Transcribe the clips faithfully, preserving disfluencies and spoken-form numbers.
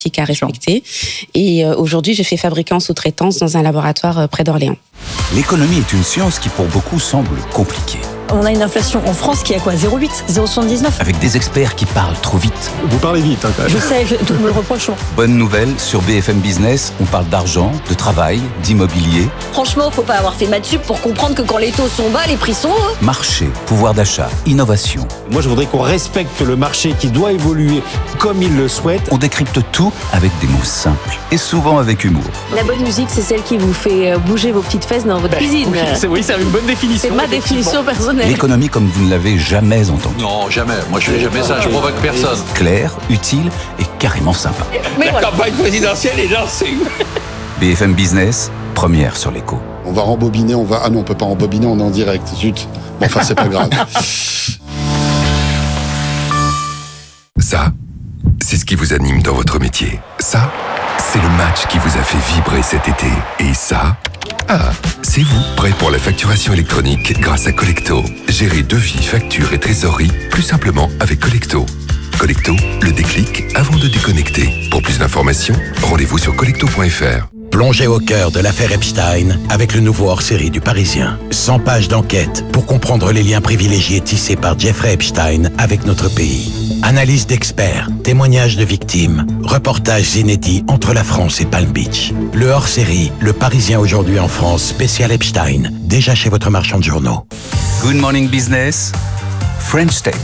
à respecter. Et euh, aujourd'hui, je fais fabriquer en sous-traitance dans un laboratoire euh, près d'Orléans. L'économie est une science qui pour beaucoup semble compliquée. On a une inflation en France qui est à quoi zéro virgule huit, zéro virgule soixante-dix-neuf. Avec des experts qui parlent trop vite. Vous parlez vite, hein, quand même. Je sais, je, tout me le reproche. Bonne nouvelle, sur B F M Business, on parle d'argent, de travail, d'immobilier. Franchement, faut pas avoir fait maths sup pour comprendre que quand les taux sont bas, les prix sont hauts. Marché, pouvoir d'achat, innovation. Moi, je voudrais qu'on respecte le marché qui doit évoluer comme il le souhaite. On décrypte tout avec des mots simples et souvent avec humour. La bonne musique, c'est celle qui vous fait bouger vos petites fesses dans votre ben, cuisine. Oui, c'est, oui, c'est une bonne définition. C'est ma définition personnelle. L'économie comme vous ne l'avez jamais entendue. Non, jamais. Moi, je fais jamais ça. Je provoque personne. Claire, utile et carrément sympa. Mais La voilà. campagne présidentielle est lancée. B F M Business, première sur l'écho. On va rembobiner, on va... Ah non, on peut pas rembobiner, on est en direct. Zut. Bon, enfin, c'est pas grave. Ça, c'est ce qui vous anime dans votre métier. Ça, c'est le match qui vous a fait vibrer cet été. Et ça, ah, c'est vous, prêt pour la facturation électronique grâce à Collecto. Gérez devis, factures et trésorerie plus simplement avec Collecto. Collecto, le déclic avant de déconnecter. Pour plus d'informations, rendez-vous sur collecto point f r. Plongez au cœur de l'affaire Epstein avec le nouveau hors-série du Parisien. cent pages d'enquête pour comprendre les liens privilégiés tissés par Jeffrey Epstein avec notre pays. Analyse d'experts, témoignages de victimes, reportages inédits entre la France et Palm Beach. Le hors-série Le Parisien aujourd'hui en France, spécial Epstein, déjà chez votre marchand de journaux. Good morning business, French Tech.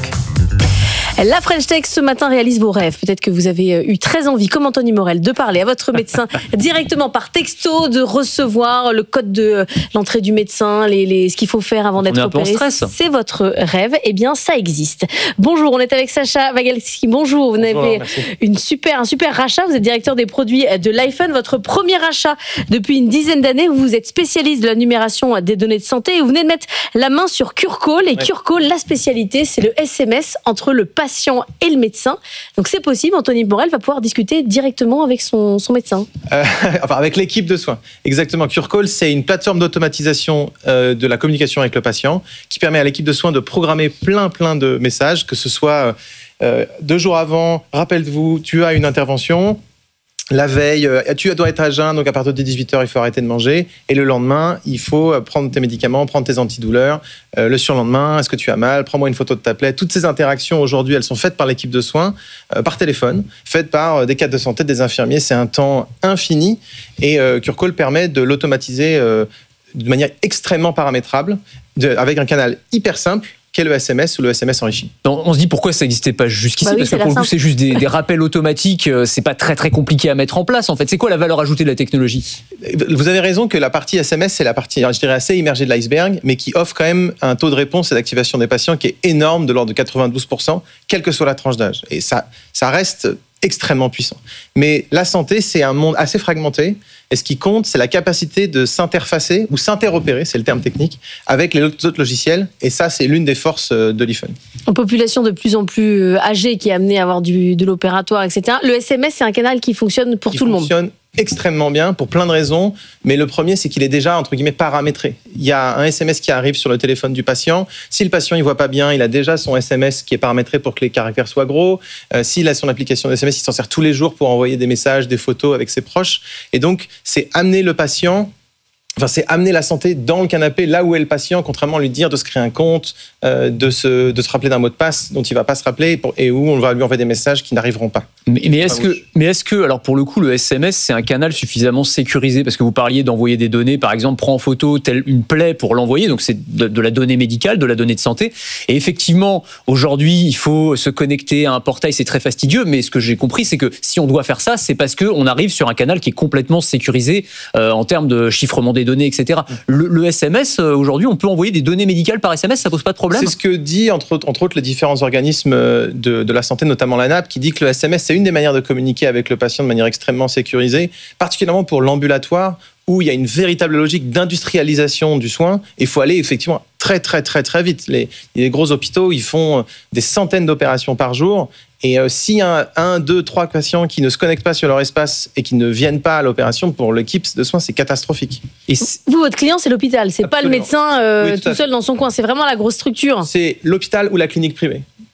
La French Tech ce matin réalise vos rêves. Peut-être que vous avez eu très envie, comme Anthony Morel, de parler à votre médecin directement par texto, de recevoir le code de l'entrée du médecin, les, les, ce qu'il faut faire avant d'être opéré. C'est votre rêve. Eh bien, ça existe. Bonjour, on est avec Sacha Wagalski. Bonjour, vous Bonjour, avez merci. une super, un super rachat. Vous êtes directeur des produits de l'iPhone. Votre premier achat depuis une dizaine d'années. Vous êtes spécialiste de la numération des données de santé et vous venez de mettre la main sur CureCall. Et ouais. CureCall, la spécialité, c'est le S M S entre le patient et le médecin. Donc c'est possible, Anthony Morel va pouvoir discuter directement avec son, son médecin. Euh, enfin, avec l'équipe de soins. Exactement. CureCall, c'est une plateforme d'automatisation euh, de la communication avec le patient qui permet à l'équipe de soins de programmer plein, plein de messages, que ce soit euh, deux jours avant, rappelle-vous, tu as une intervention. La veille, tu dois être à jeun, donc à partir de dix-huit heures, il faut arrêter de manger. Et le lendemain, il faut prendre tes médicaments, prendre tes antidouleurs. Euh, le surlendemain, est-ce que tu as mal? Prends-moi une photo de ta plaie. Toutes ces interactions, aujourd'hui, elles sont faites par l'équipe de soins, euh, par téléphone, faites par des cadres de santé, des infirmiers. C'est un temps infini. Et euh, CureCall permet de l'automatiser euh, de manière extrêmement paramétrable, de, avec un canal hyper simple, qu'est le S M S ou le S M S enrichi. On se dit pourquoi ça n'existait pas jusqu'ici, bah oui, parce que pour le coup c'est juste des, des rappels automatiques, c'est pas très très compliqué à mettre en place en fait. C'est quoi la valeur ajoutée de la technologie? Vous avez raison que la partie S M S c'est la partie, je dirais, assez immergée de l'iceberg, mais qui offre quand même un taux de réponse et d'activation des patients qui est énorme, de l'ordre de quatre-vingt-douze pour cent, quelle que soit la tranche d'âge. Et ça, ça reste extrêmement puissant. Mais la santé, c'est un monde assez fragmenté. Et ce qui compte, c'est la capacité de s'interfacer ou s'interopérer, c'est le terme technique, avec les autres logiciels. Et ça, c'est l'une des forces de l'iPhone. Une population de plus en plus âgée qui est amenée à avoir du, de l'opératoire, et cetera. Le S M S, c'est un canal qui fonctionne pour qui tout le monde. fonctionne extrêmement bien pour plein de raisons, mais le premier c'est qu'il est déjà entre guillemets paramétré. Il y a un S M S qui arrive sur le téléphone du patient. Si le patient il voit pas bien, il a déjà son S M S qui est paramétré pour que les caractères soient gros. Euh, s'il a son application de S M S, il s'en sert tous les jours pour envoyer des messages, des photos avec ses proches. Et donc c'est amener le patient. Enfin, c'est amener la santé dans le canapé, là où est le patient, contrairement à lui dire de se créer un compte, euh, de, se, de se rappeler d'un mot de passe dont il ne va pas se rappeler pour, et où on va lui envoyer des messages qui n'arriveront pas. Mais, mais, est-ce que, mais est-ce que, alors pour le coup, le S M S, c'est un canal suffisamment sécurisé? Parce que vous parliez d'envoyer des données, par exemple, prends en photo telle une plaie pour l'envoyer, donc c'est de, de la donnée médicale, de la donnée de santé. Et effectivement, aujourd'hui, il faut se connecter à un portail, c'est très fastidieux, mais ce que j'ai compris, c'est que si on doit faire ça, c'est parce qu'on arrive sur un canal qui est complètement sécurisé euh, en termes de chiffrement des données, et cetera. Le, le S M S, aujourd'hui, on peut envoyer des données médicales par S M S, ça pose pas de problème? C'est ce que dit, entre, entre autres, les différents organismes de, de la santé, notamment l'A N A P, qui dit que le S M S, c'est une des manières de communiquer avec le patient de manière extrêmement sécurisée, particulièrement pour l'ambulatoire, où il y a une véritable logique d'industrialisation du soin. Il faut aller effectivement très, très, très, très vite. Les, les gros hôpitaux, ils font des centaines d'opérations par jour. Et euh, s'il y a un, un, deux, trois patients qui ne se connectent pas sur leur espace et qui ne viennent pas à l'opération, pour l'équipe de soins, c'est catastrophique. Et c'est... Vous, votre client, c'est l'hôpital. C'est Absolument. Pas le médecin euh, oui, tout, tout seul dans son coin. C'est vraiment la grosse structure. C'est l'hôpital ou la clinique privée.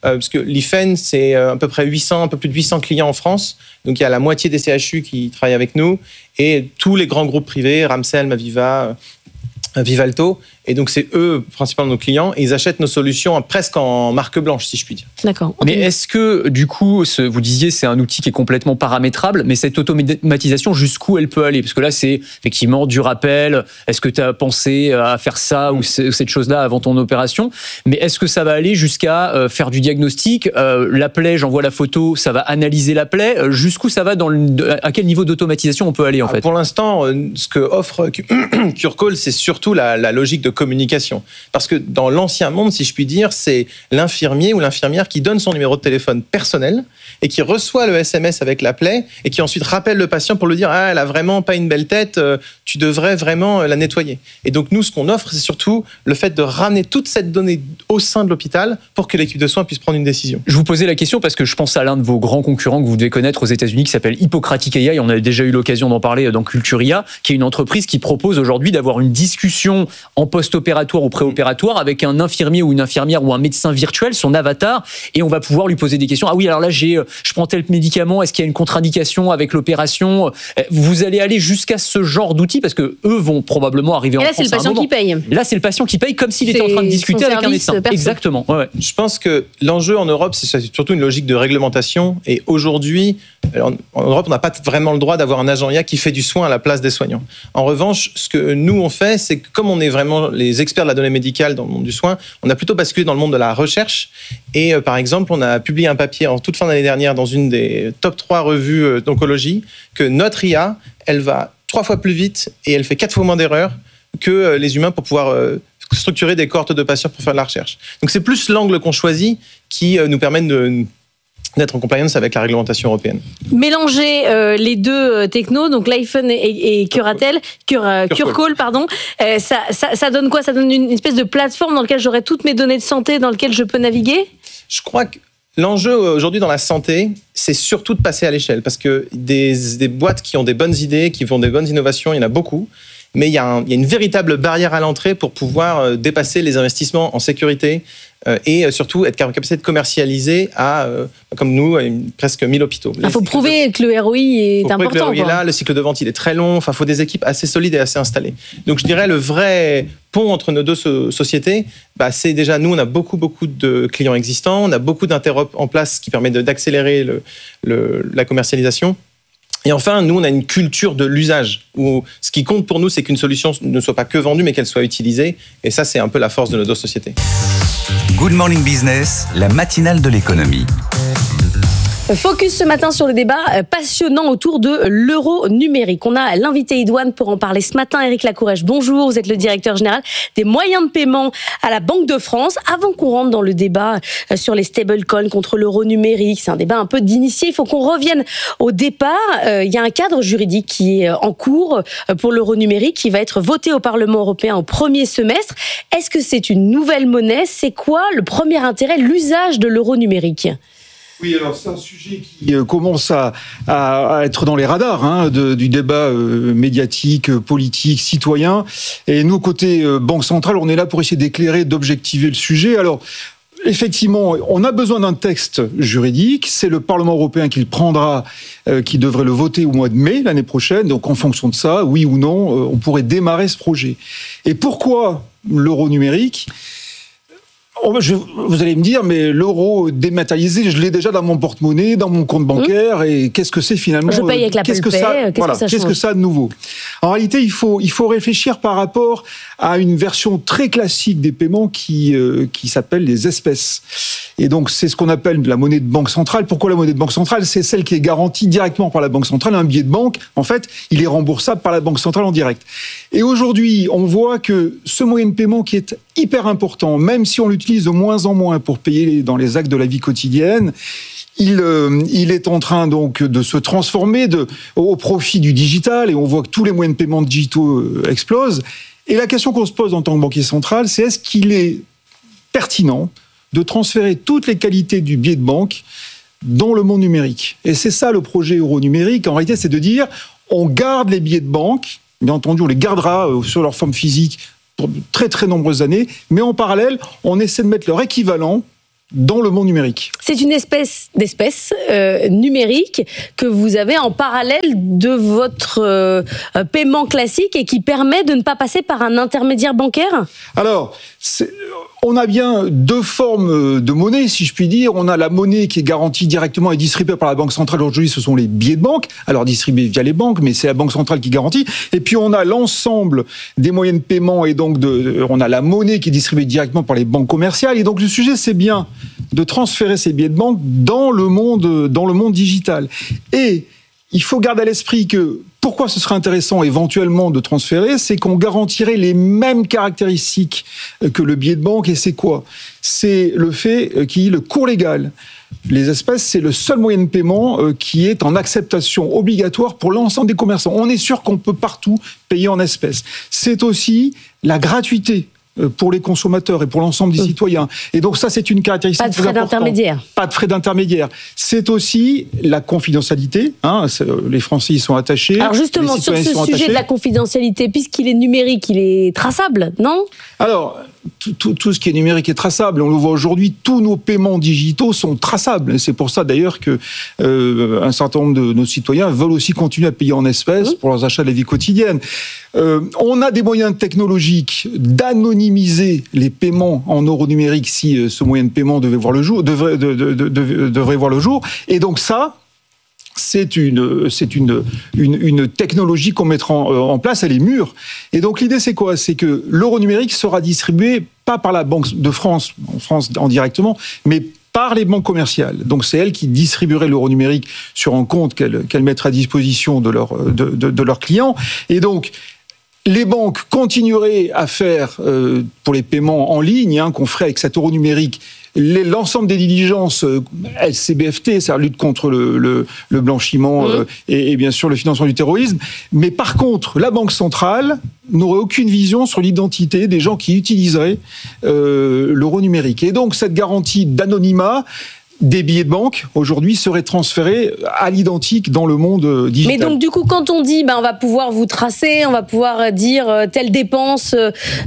euh, parce que l'I F E N, c'est à peu près huit cents, un peu plus de huit cents clients en France. Donc, il y a la moitié des C H U qui travaillent avec nous et tous les grands groupes privés, Ramsel, Maviva, Vivalto. Et donc, c'est eux, principalement nos clients, et ils achètent nos solutions presque en marque blanche, si je puis dire. D'accord. Mais est-ce que, du coup, ce, vous disiez, c'est un outil qui est complètement paramétrable, mais cette automatisation, jusqu'où elle peut aller? Parce que là, c'est effectivement du rappel. Est-ce que tu as pensé à faire ça ou cette chose-là avant ton opération? Mais est-ce que ça va aller jusqu'à euh, faire du diagnostic? euh, La plaie, j'envoie la photo, ça va analyser la plaie. Euh, jusqu'où ça va dans le, à quel niveau d'automatisation on peut aller, en fait? Pour l'instant, ce que offre CureCall, c'est surtout la, la logique de communication. Parce que dans l'ancien monde, si je puis dire, c'est l'infirmier ou l'infirmière qui donne son numéro de téléphone personnel et qui reçoit le S M S avec la plaie et qui ensuite rappelle le patient pour lui dire « Ah, elle a vraiment pas une belle tête, tu devrais vraiment la nettoyer. » Et donc nous, ce qu'on offre, c'est surtout le fait de ramener toute cette donnée au sein de l'hôpital pour que l'équipe de soins puisse prendre une décision. Je vous posais la question parce que je pense à l'un de vos grands concurrents que vous devez connaître aux États-Unis qui s'appelle Hippocratic A I. On a déjà eu l'occasion d'en parler dans Culturia, qui est une entreprise qui propose aujourd'hui d'avoir une discussion en post-opératoire ou préopératoire avec un infirmier ou une infirmière ou un médecin virtuel, son avatar, et on va pouvoir lui poser des questions. Ah oui, alors là, j'ai, je prends tel médicament, est-ce qu'il y a une contre-indication avec l'opération? Vous allez aller jusqu'à ce genre d'outils parce que eux vont probablement arriver en France. Et là, c'est le patient qui paye. Là, c'est le patient qui paye comme s'il était en train de discuter avec un médecin. Perso. Exactement. Ouais, ouais. Je pense que l'enjeu en Europe, c'est surtout une logique de réglementation. Et aujourd'hui, en Europe, on n'a pas vraiment le droit d'avoir un agent I A qui fait du soin à la place des soignants. En revanche, ce que nous, on fait, c'est que comme on est vraiment les experts de la donnée médicale dans le monde du soin, on a plutôt basculé dans le monde de la recherche. Et euh, par exemple, on a publié un papier en toute fin d'année dernière dans une des top trois revues euh, d'oncologie que notre I A, elle va trois fois plus vite et elle fait quatre fois moins d'erreurs que euh, les humains pour pouvoir euh, structurer des cohortes de patients pour faire de la recherche. Donc c'est plus l'angle qu'on choisit qui euh, nous permet de... d'être en compliance avec la réglementation européenne. Mélanger euh, les deux euh, technos, donc l'iPhone et, et Curatel, Cure, euh, CureCall, pardon, euh, ça, ça, ça donne quoi? Ça donne une espèce de plateforme dans laquelle j'aurai toutes mes données de santé, dans laquelle je peux naviguer? Je crois que l'enjeu aujourd'hui dans la santé, c'est surtout de passer à l'échelle, parce que des, des boîtes qui ont des bonnes idées, qui font des bonnes innovations, il y en a beaucoup. Mais il y a, un, il y a une véritable barrière à l'entrée pour pouvoir dépasser les investissements en sécurité euh, et surtout être capable de commercialiser à, euh, comme nous, à une, presque mille hôpitaux. Il faut prouver de... que le R O I est faut important. Que le R O I est là, le cycle de vente il est très long, enfin, il faut des équipes assez solides et assez installées. Donc je dirais le vrai pont entre nos deux so- sociétés, bah, c'est déjà nous, on a beaucoup, beaucoup de clients existants, on a beaucoup d'interop en place qui permet de, d'accélérer le, le, la commercialisation. Et enfin, nous, on a une culture de l'usage, où ce qui compte pour nous, c'est qu'une solution ne soit pas que vendue, mais qu'elle soit utilisée. Et ça, c'est un peu la force de nos deux sociétés. Good Morning Business, la matinale de l'économie. Focus ce matin sur le débat passionnant autour de l'euro numérique. On a l'invité Idouane pour en parler ce matin. Éric Lacourèche, bonjour. Vous êtes le directeur général des moyens de paiement à la Banque de France. Avant qu'on rentre dans le débat sur les stablecoins contre l'euro numérique, c'est un débat un peu d'initié. Il faut qu'on revienne au départ. Il y a un cadre juridique qui est en cours pour l'euro numérique qui va être voté au Parlement européen au premier semestre. Est-ce que c'est une nouvelle monnaie? C'est quoi le premier intérêt, l'usage de l'euro numérique? Oui, alors c'est un sujet qui commence à, à, à être dans les radars hein, de, du débat euh, médiatique, politique, citoyen. Et nous, côté euh, Banque centrale, on est là pour essayer d'éclairer, d'objectiver le sujet. Alors, effectivement, on a besoin d'un texte juridique. C'est le Parlement européen qui le prendra, euh, qui devrait le voter au mois de mai l'année prochaine. Donc, en fonction de ça, oui ou non, euh, on pourrait démarrer ce projet. Et pourquoi l'euro numérique ? Je, vous allez me dire, mais l'euro dématérialisé, je l'ai déjà dans mon porte-monnaie, dans mon compte bancaire, mmh. et qu'est-ce que c'est finalement? Je paye avec l'Apple qu'est-ce que Pay, ça, qu'est-ce voilà, que ça change? Qu'est-ce que ça a de nouveau? En réalité, il faut, il faut réfléchir par rapport à une version très classique des paiements qui, euh, qui s'appelle les espèces. Et donc, c'est ce qu'on appelle la monnaie de banque centrale. Pourquoi la monnaie de banque centrale? C'est celle qui est garantie directement par la banque centrale. Un billet de banque, en fait, il est remboursable par la banque centrale en direct. Et aujourd'hui, on voit que ce moyen de paiement qui est hyper important, même si on l'utilise de moins en moins pour payer dans les actes de la vie quotidienne, il, euh, il est en train donc de se transformer de, au profit du digital, et on voit que tous les moyens de paiement digitaux euh, explosent. Et la question qu'on se pose en tant que banquier central, c'est est-ce qu'il est pertinent de transférer toutes les qualités du billet de banque dans le monde numérique? Et c'est ça le projet euro numérique. En réalité, c'est de dire on garde les billets de banque, bien entendu, on les gardera euh, sur leur forme physique pour de très très nombreuses années, mais en parallèle, on essaie de mettre leur équivalent dans le monde numérique. C'est une espèce d'espèce euh, numérique que vous avez en parallèle de votre euh, paiement classique et qui permet de ne pas passer par un intermédiaire bancaire ? Alors, c'est, on a bien deux formes de monnaie, si je puis dire. On a la monnaie qui est garantie directement et distribuée par la Banque centrale. Aujourd'hui, ce sont les billets de banque, alors distribués via les banques, mais c'est la Banque centrale qui garantit. Et puis, on a l'ensemble des moyens de paiement et donc de, on a la monnaie qui est distribuée directement par les banques commerciales. Et donc, le sujet, c'est bien de transférer ces billets de banque dans le monde, dans le monde digital. Et il faut garder à l'esprit que pourquoi ce serait intéressant éventuellement de transférer, c'est qu'on garantirait les mêmes caractéristiques que le billet de banque. Et c'est quoi ? C'est le fait qu'il y ait le cours légal. Les espèces, c'est le seul moyen de paiement qui est en acceptation obligatoire pour l'ensemble des commerçants. On est sûr qu'on peut partout payer en espèces. C'est aussi la gratuité pour les consommateurs et pour l'ensemble des mmh. citoyens. Et donc ça, c'est une caractéristique très importante. Pas de frais d'intermédiaire. Pas de frais d'intermédiaire. C'est aussi la confidentialité. Hein, les Français y sont attachés. Alors justement, sur ce sujet attachés. de la confidentialité, puisqu'il est numérique, il est traçable, non ? Alors, tout, tout, tout ce qui est numérique est traçable. On le voit aujourd'hui, tous nos paiements digitaux sont traçables. C'est pour ça d'ailleurs que euh, un certain nombre de nos citoyens veulent aussi continuer à payer en espèces mmh. pour leurs achats de la vie quotidienne. Euh, on a des moyens technologiques d'anonymiser les paiements en euros numériques si euh, ce moyen de paiement devait voir le jour, devrait, de, de, de, de, devrait voir le jour. Et donc ça, c'est une, c'est une, une, une technologie qu'on mettra en, en place, elle est mûre. Et donc l'idée c'est quoi ? C'est que l'euro numérique sera distribué pas par la Banque de France, en France en directement, mais par les banques commerciales. Donc c'est elles qui distribueraient l'euro numérique sur un compte qu'elles, qu'elles mettraient à disposition de, leur, de, de, de leurs clients. Et donc les banques continueraient à faire, euh, pour les paiements en ligne, hein, qu'on ferait avec cet euro numérique, les, l'ensemble des diligences euh, L C B F T, c'est-à-dire lutte contre le, le, le blanchiment euh, et, et bien sûr le financement du terrorisme. Mais par contre, la Banque centrale n'aurait aucune vision sur l'identité des gens qui utiliseraient euh, l'euro numérique. Et donc cette garantie d'anonymat des billets de banque, aujourd'hui, seraient transférés à l'identique dans le monde digital. Mais donc, du coup, quand on dit, ben, on va pouvoir vous tracer, on va pouvoir dire euh, telle dépense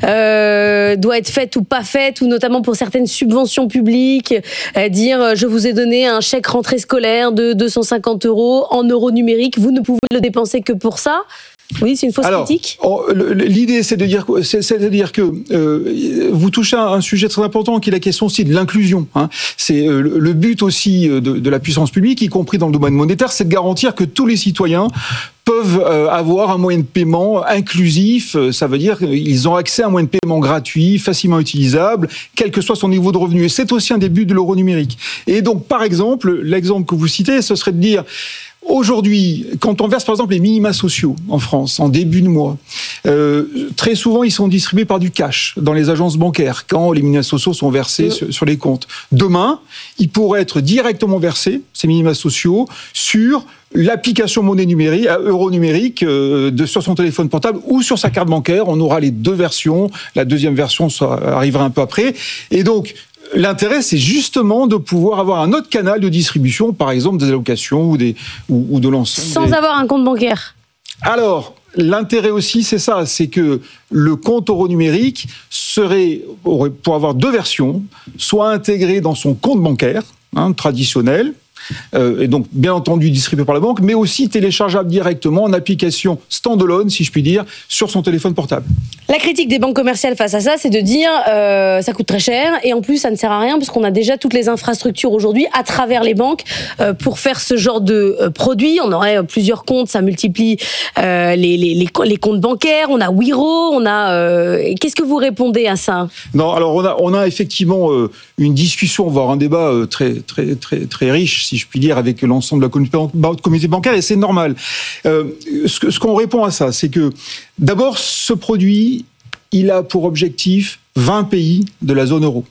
euh, doit être faite ou pas faite, ou notamment pour certaines subventions publiques, euh, dire, euh, je vous ai donné un chèque rentrée scolaire de deux cent cinquante euros en euros numériques, vous ne pouvez le dépenser que pour ça. Oui, c'est une fausse Alors, critique. On, l'idée, c'est de dire, c'est, c'est de dire que euh, vous touchez à un sujet très important, qui est la question aussi de l'inclusion. Hein. C'est euh, le but aussi de, de la puissance publique, y compris dans le domaine monétaire, c'est de garantir que tous les citoyens peuvent euh, avoir un moyen de paiement inclusif. Ça veut dire qu'ils ont accès à un moyen de paiement gratuit, facilement utilisable, quel que soit son niveau de revenu. Et c'est aussi un des buts de l'euro numérique. Et donc, par exemple, l'exemple que vous citez, ce serait de dire... Aujourd'hui, quand on verse par exemple les minima sociaux en France, en début de mois, euh, très souvent ils sont distribués par du cash dans les agences bancaires quand les minima sociaux sont versés mmh. sur, sur les comptes. Demain, ils pourraient être directement versés, ces minima sociaux, sur l'application monnaie numérique, euro numérique, euh, de, sur son téléphone portable ou sur sa carte bancaire. On aura les deux versions. La deuxième version ça arrivera un peu après. Et donc, l'intérêt, c'est justement de pouvoir avoir un autre canal de distribution, par exemple des allocations ou, des, ou, ou de l'ensemble. Sans des... avoir un compte bancaire. Alors, l'intérêt aussi, c'est ça, c'est que le compte euro numérique serait, pour avoir deux versions, soit intégré dans son compte bancaire, hein, traditionnel, Euh, et donc bien entendu distribué par la banque, mais aussi téléchargeable directement en application standalone, si je puis dire, sur son téléphone portable. La critique des banques commerciales face à ça, c'est de dire euh, ça coûte très cher et en plus ça ne sert à rien parce qu'on a déjà toutes les infrastructures aujourd'hui à travers les banques euh, pour faire ce genre de euh, produit. On aurait plusieurs comptes, ça multiplie euh, les, les, les, les comptes bancaires, on a Wero, on a... Euh, qu'est-ce que vous répondez à ça ? Non, alors on a, on a effectivement euh, une discussion, voire un débat euh, très, très, très, très riche, si je puis dire, avec l'ensemble de la communauté bancaire, et c'est normal. Euh, ce, que, ce qu'on répond à ça, c'est que d'abord, ce produit, il a pour objectif vingt pays de la zone euro.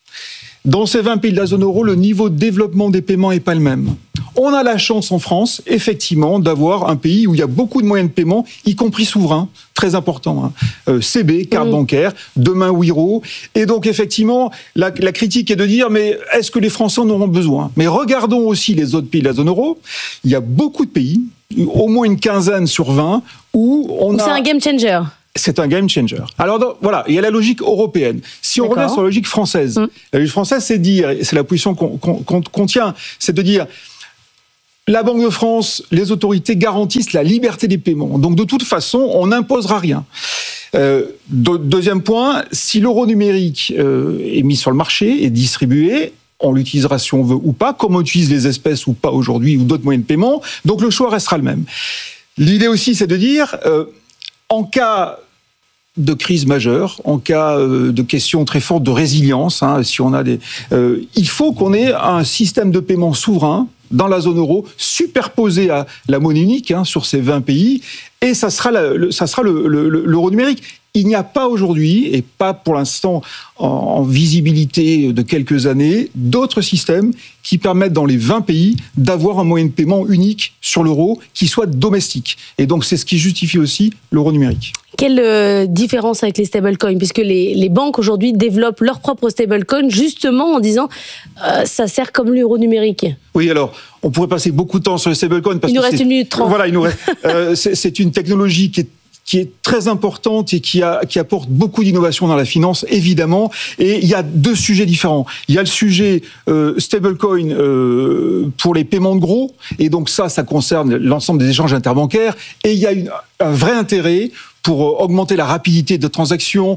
Dans ces vingt pays de la zone euro, le niveau de développement des paiements n'est pas le même. On a la chance en France, effectivement, d'avoir un pays où il y a beaucoup de moyens de paiement, y compris souverains, très important. Hein. Euh, C B, carte mmh. bancaire, demain Wero. Et donc, effectivement, la, la critique est de dire, mais est-ce que les Français en auront besoin ? Mais regardons aussi les autres pays de la zone euro. Il y a beaucoup de pays, au moins une quinzaine sur vingt, où on où a... C'est un game changer. c'est un game changer. Alors donc, voilà, il y a la logique européenne. Si on D'accord. revient sur la logique française, mmh. la logique française, c'est de dire, et c'est la position qu'on, qu'on, qu'on tient, c'est de dire, la Banque de France, les autorités garantissent la liberté des paiements. Donc de toute façon, on n'imposera rien. Euh, de, deuxième point, si l'euro numérique euh, est mis sur le marché et distribué, on l'utilisera si on veut ou pas, comme on utilise les espèces ou pas aujourd'hui ou d'autres moyens de paiement. Donc le choix restera le même. L'idée aussi, c'est de dire, euh, en cas de crise majeure, en cas euh, de questions très fortes de résilience, hein, si on a des, euh, il faut qu'on ait un système de paiement souverain dans la zone euro, superposé à la monnaie unique hein, sur ces vingt pays, et ça sera, la, le, ça sera le, le, le, l'euro numérique. Il n'y a pas aujourd'hui, et pas pour l'instant en, en visibilité de quelques années, d'autres systèmes qui permettent dans les vingt pays d'avoir un moyen de paiement unique sur l'euro qui soit domestique. Et donc c'est ce qui justifie aussi l'euro numérique. Quelle euh, différence avec les stablecoins, puisque les, les banques aujourd'hui développent leur propre stablecoin justement en disant euh, ça sert comme l'euro numérique. Oui, alors on pourrait passer beaucoup de temps sur les stablecoins. Parce il nous que reste c'est, une minute trente. Voilà, il nous reste. euh, c'est, c'est une technologie qui est qui est très importante et qui, a, qui apporte beaucoup d'innovation dans la finance, évidemment. Et il y a deux sujets différents. Il y a le sujet euh, stablecoin euh, pour les paiements de gros, et donc ça, ça concerne l'ensemble des échanges interbancaires. Et il y a une, un vrai intérêt pour augmenter la rapidité de transaction,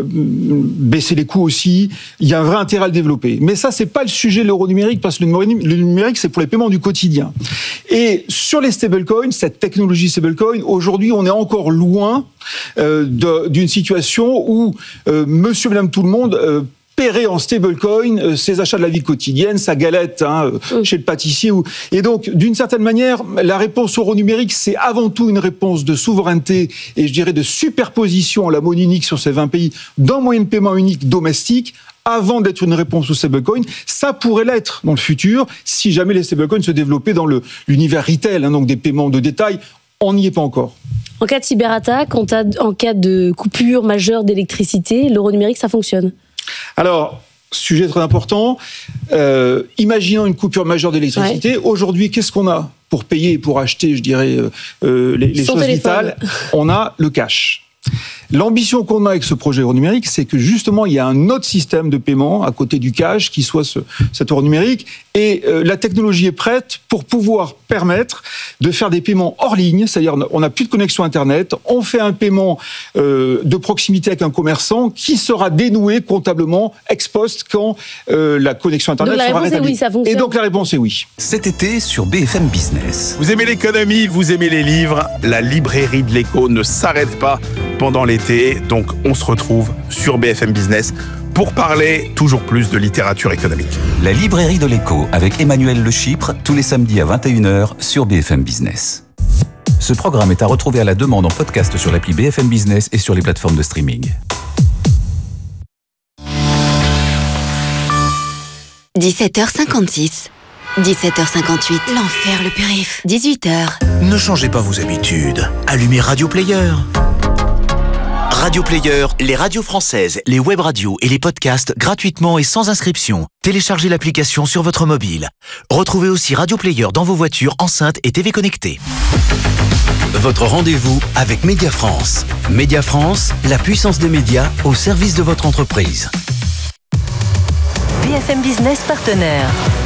baisser les coûts aussi. Il y a un vrai intérêt à le développer. Mais ça, c'est pas le sujet de l'euro numérique, parce que le numérique, c'est pour les paiements du quotidien. Et sur les stablecoins, cette technologie stablecoin, aujourd'hui, on est encore loin euh, de, d'une situation où euh, monsieur, madame, tout le monde euh, paierait en stablecoin euh, ses achats de la vie quotidienne, sa galette hein, euh, chez le pâtissier. Ou... Et donc, d'une certaine manière, la réponse euro numérique, c'est avant tout une réponse de souveraineté et je dirais de superposition à la monnaie unique sur ces vingt pays d'un moyen de paiement unique domestique, avant d'être une réponse au stablecoin. Ça pourrait l'être dans le futur si jamais les stablecoins se développaient dans le, l'univers retail, hein, donc des paiements de détail. On n'y est pas encore. En cas de cyberattaque, en, en cas de coupure majeure d'électricité, l'euro numérique, ça fonctionne? Alors, sujet très important, euh, imaginons une coupure majeure d'électricité. Ouais. Aujourd'hui, qu'est-ce qu'on a pour payer et pour acheter, je dirais, euh, les, les choses téléphone. vitales? On a le cash. L'ambition qu'on a avec ce projet euro numérique, c'est que justement, il y a un autre système de paiement à côté du cash qui soit ce, cet euro numérique. Et euh, la technologie est prête pour pouvoir permettre de faire des paiements hors ligne, c'est-à-dire on n'a plus de connexion Internet, on fait un paiement euh, de proximité avec un commerçant qui sera dénoué comptablement ex post quand euh, la connexion Internet donc, sera rétablie. Oui, ça fonctionne. Et donc la réponse est oui. Cet été sur B F M Business. Vous aimez l'économie, vous aimez les livres, la librairie de l'Écho ne s'arrête pas pendant l'été, donc on se retrouve sur B F M Business pour parler toujours plus de littérature économique. La librairie de l'Écho avec Emmanuel Le Chypre, tous les samedis à vingt et une heures sur B F M Business. Ce programme est à retrouver à la demande en podcast sur l'appli B F M Business et sur les plateformes de streaming. dix-sept heures cinquante-six. dix-sept heures cinquante-huit. L'enfer, le périph'. dix-huit heures. Ne changez pas vos habitudes. Allumez Radio Player. Radio Player, les radios françaises, les web radios et les podcasts gratuitement et sans inscription. Téléchargez l'application sur votre mobile. Retrouvez aussi Radio Player dans vos voitures, enceintes et T V connectées. Votre rendez-vous avec Média France. Média France, la puissance des médias au service de votre entreprise. B F M Business partenaire.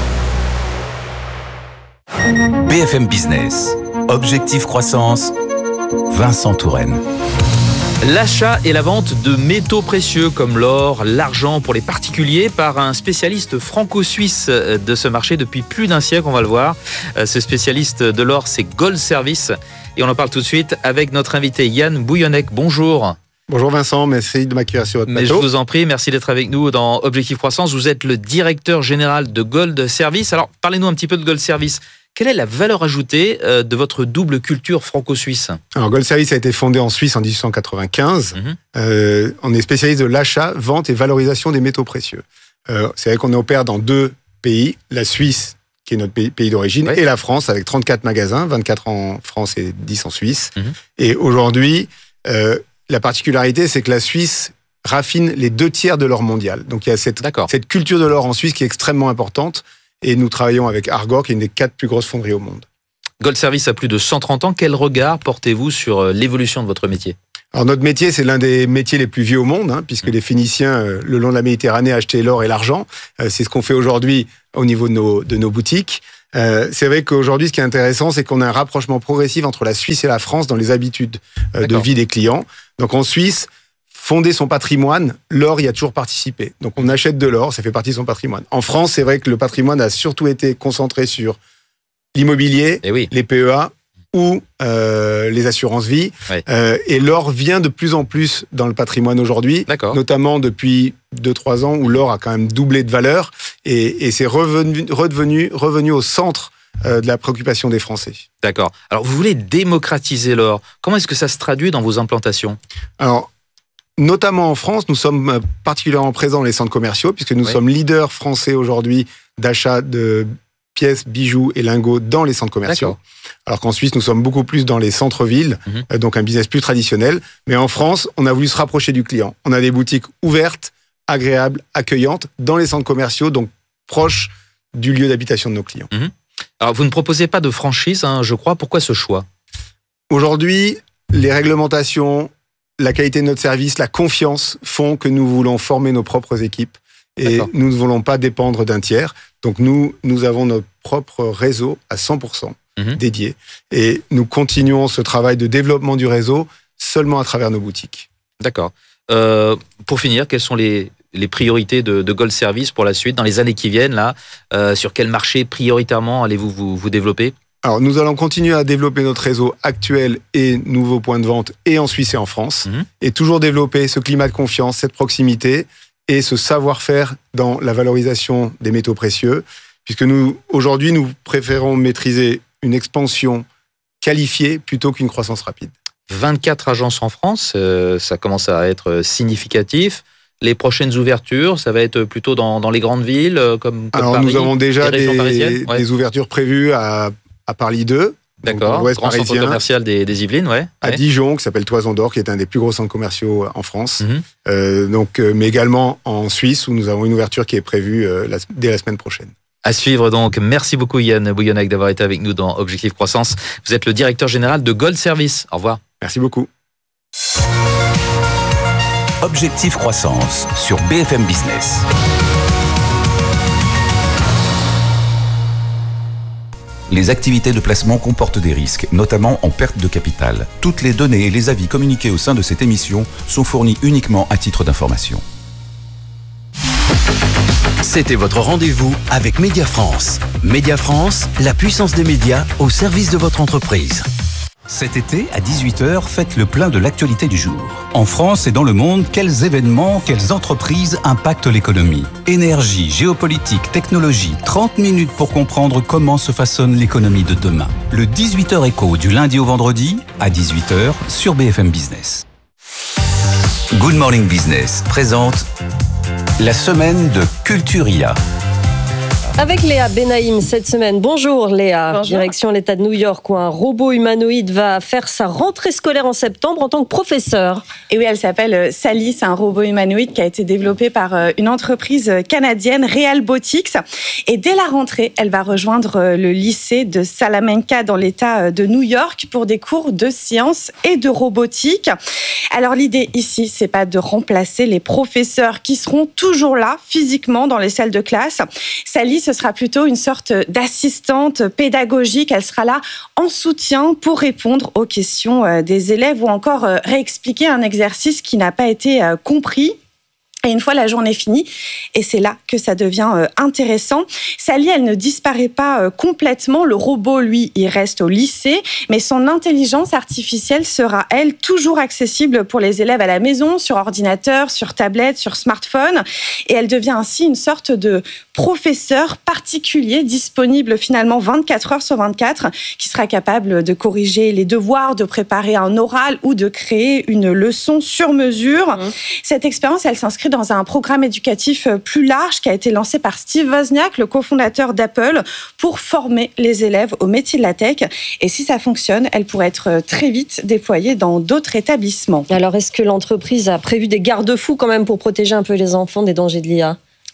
B F M Business, Objectif Croissance, Vincent Touraine. L'achat et la vente de métaux précieux comme l'or, l'argent pour les particuliers par un spécialiste franco-suisse de ce marché depuis plus d'un siècle, on va le voir. Ce spécialiste de l'or, c'est Gold Service. Et on en parle tout de suite avec notre invité Yann Bouillonnec. Bonjour. Bonjour Vincent, merci de m'accueillir sur votre Mais plateau. je vous en prie, merci d'être avec nous dans Objectif Croissance. Vous êtes le directeur général de Gold Service. Alors, parlez-nous un petit peu de Gold Service. Quelle est la valeur ajoutée de votre double culture franco-suisse ? Alors, Gold Service a été fondé en Suisse en dix-huit cent quatre-vingt-quinze. Mmh. Euh, on est spécialiste de l'achat, vente et valorisation des métaux précieux. Euh, c'est vrai qu'on opère dans deux pays, la Suisse, qui est notre pays, pays d'origine, oui. et la France, avec trente-quatre magasins, vingt-quatre en France et dix en Suisse. Mmh. Et aujourd'hui, euh, la particularité, c'est que la Suisse raffine les deux tiers de l'or mondial. Donc, il y a cette, cette culture de l'or en Suisse qui est extrêmement importante. Et nous travaillons avec Argor, qui est une des quatre plus grosses fonderies au monde. Gold Service a plus de cent trente ans. Quel regard portez-vous sur l'évolution de votre métier ? Alors notre métier, c'est l'un des métiers les plus vieux au monde, hein, puisque les Phéniciens, euh, le long de la Méditerranée, achetaient l'or et l'argent. Euh, c'est ce qu'on fait aujourd'hui au niveau de nos, de nos boutiques. Euh, c'est vrai qu'aujourd'hui, ce qui est intéressant, c'est qu'on a un rapprochement progressif entre la Suisse et la France dans les habitudes euh, de vie des clients. Donc en Suisse, fonder son patrimoine, l'or y a toujours participé. Donc on achète de l'or, ça fait partie de son patrimoine. En France, c'est vrai que le patrimoine a surtout été concentré sur l'immobilier, oui. les P E A ou euh, les assurances-vie. Oui. Euh, et l'or vient de plus en plus dans le patrimoine aujourd'hui, notamment depuis deux trois ans où l'or a quand même doublé de valeur et, et c'est revenu, redevenu, revenu au centre euh, de la préoccupation des Français. D'accord. Alors, vous voulez démocratiser l'or. Comment est-ce que ça se traduit dans vos implantations ? Alors, notamment en France, nous sommes particulièrement présents dans les centres commerciaux puisque nous oui. sommes leaders français aujourd'hui d'achat de pièces, bijoux et lingots dans les centres commerciaux. D'accord. Alors qu'en Suisse, nous sommes beaucoup plus dans les centres-villes, mmh. donc un business plus traditionnel. Mais en France, on a voulu se rapprocher du client. On a des boutiques ouvertes, agréables, accueillantes, dans les centres commerciaux, donc proches du lieu d'habitation de nos clients. Mmh. Alors, vous ne proposez pas de franchise, hein, je crois. Pourquoi ce choix ? Aujourd'hui, les réglementations, la qualité de notre service, la confiance font que nous voulons former nos propres équipes. Et D'accord. nous ne voulons pas dépendre d'un tiers. Donc nous, nous avons notre propre réseau à cent pour cent mmh. dédié. Et nous continuons ce travail de développement du réseau seulement à travers nos boutiques. D'accord. Euh, pour finir, quelles sont les, les priorités de, de Gold Service pour la suite, dans les années qui viennent là, euh, sur quel marché prioritairement allez-vous vous, vous développer ? Alors nous allons continuer à développer notre réseau actuel et nouveaux points de vente et en Suisse et en France. Mmh. Et toujours développer ce climat de confiance, cette proximité et ce savoir-faire dans la valorisation des métaux précieux, puisque nous, aujourd'hui, nous préférons maîtriser une expansion qualifiée plutôt qu'une croissance rapide. vingt-quatre agences en France, euh, ça commence à être significatif. Les prochaines ouvertures, ça va être plutôt dans, dans les grandes villes, comme, comme Alors, Paris, nous avons déjà des, ouais. des ouvertures prévues à, à Paris deux. D'accord, grand parisien, centre commercial des, des Yvelines, ouais. À ouais. Dijon, qui s'appelle Toison d'Or, qui est un des plus gros centres commerciaux en France. Mm-hmm. Euh, donc, euh, mais également en Suisse, où nous avons une ouverture qui est prévue euh, la, dès la semaine prochaine. À suivre donc. Merci beaucoup Yann Bouillonnec d'avoir été avec nous dans Objectif Croissance. Vous êtes le directeur général de Gold Service. Au revoir. Merci beaucoup. Objectif Croissance sur B F M Business. Les activités de placement comportent des risques, notamment en perte de capital. Toutes les données et les avis communiqués au sein de cette émission sont fournis uniquement à titre d'information. C'était votre rendez-vous avec Média France. Média France, la puissance des médias au service de votre entreprise. Cet été, à dix-huit heures, faites le plein de l'actualité du jour. En France et dans le monde, quels événements, quelles entreprises impactent l'économie ? Énergie, géopolitique, technologie, trente minutes pour comprendre comment se façonne l'économie de demain. Le dix-huit heures écho du lundi au vendredi, à dix-huit heures, sur B F M Business. Good Morning Business présente la semaine de Culturia. Avec Léa Benaïm cette semaine. Bonjour Léa, Bonjour. Direction l'État de New York où un robot humanoïde va faire sa rentrée scolaire en septembre en tant que professeur. Et oui, elle s'appelle Sally, c'est un robot humanoïde qui a été développé par une entreprise canadienne, Realbotics. Et dès la rentrée, elle va rejoindre le lycée de Salamanca dans l'État de New York pour des cours de sciences et de robotique. Alors l'idée ici, c'est pas de remplacer les professeurs qui seront toujours là physiquement dans les salles de classe. Sally, ce sera plutôt une sorte d'assistante pédagogique. Elle sera là en soutien pour répondre aux questions des élèves ou encore réexpliquer un exercice qui n'a pas été compris. Et une fois la journée finie, et c'est là que ça devient euh, intéressant, Sally, elle ne disparaît pas euh, complètement. Le robot, lui, il reste au lycée, mais son intelligence artificielle sera, elle, toujours accessible pour les élèves à la maison, sur ordinateur, sur tablette, sur smartphone. Et elle devient ainsi une sorte de professeur particulier, disponible finalement vingt-quatre heures sur vingt-quatre, qui sera capable de corriger les devoirs, de préparer un oral ou de créer une leçon sur mesure. Mmh. Cette expérience, elle s'inscrit dans un programme éducatif plus large qui a été lancé par Steve Wozniak, le cofondateur d'Apple, pour former les élèves au métier de la tech. Et si ça fonctionne, elle pourrait être très vite déployée dans d'autres établissements. Alors, est-ce que l'entreprise a prévu des garde-fous quand même pour protéger un peu les enfants des dangers de l'I A ?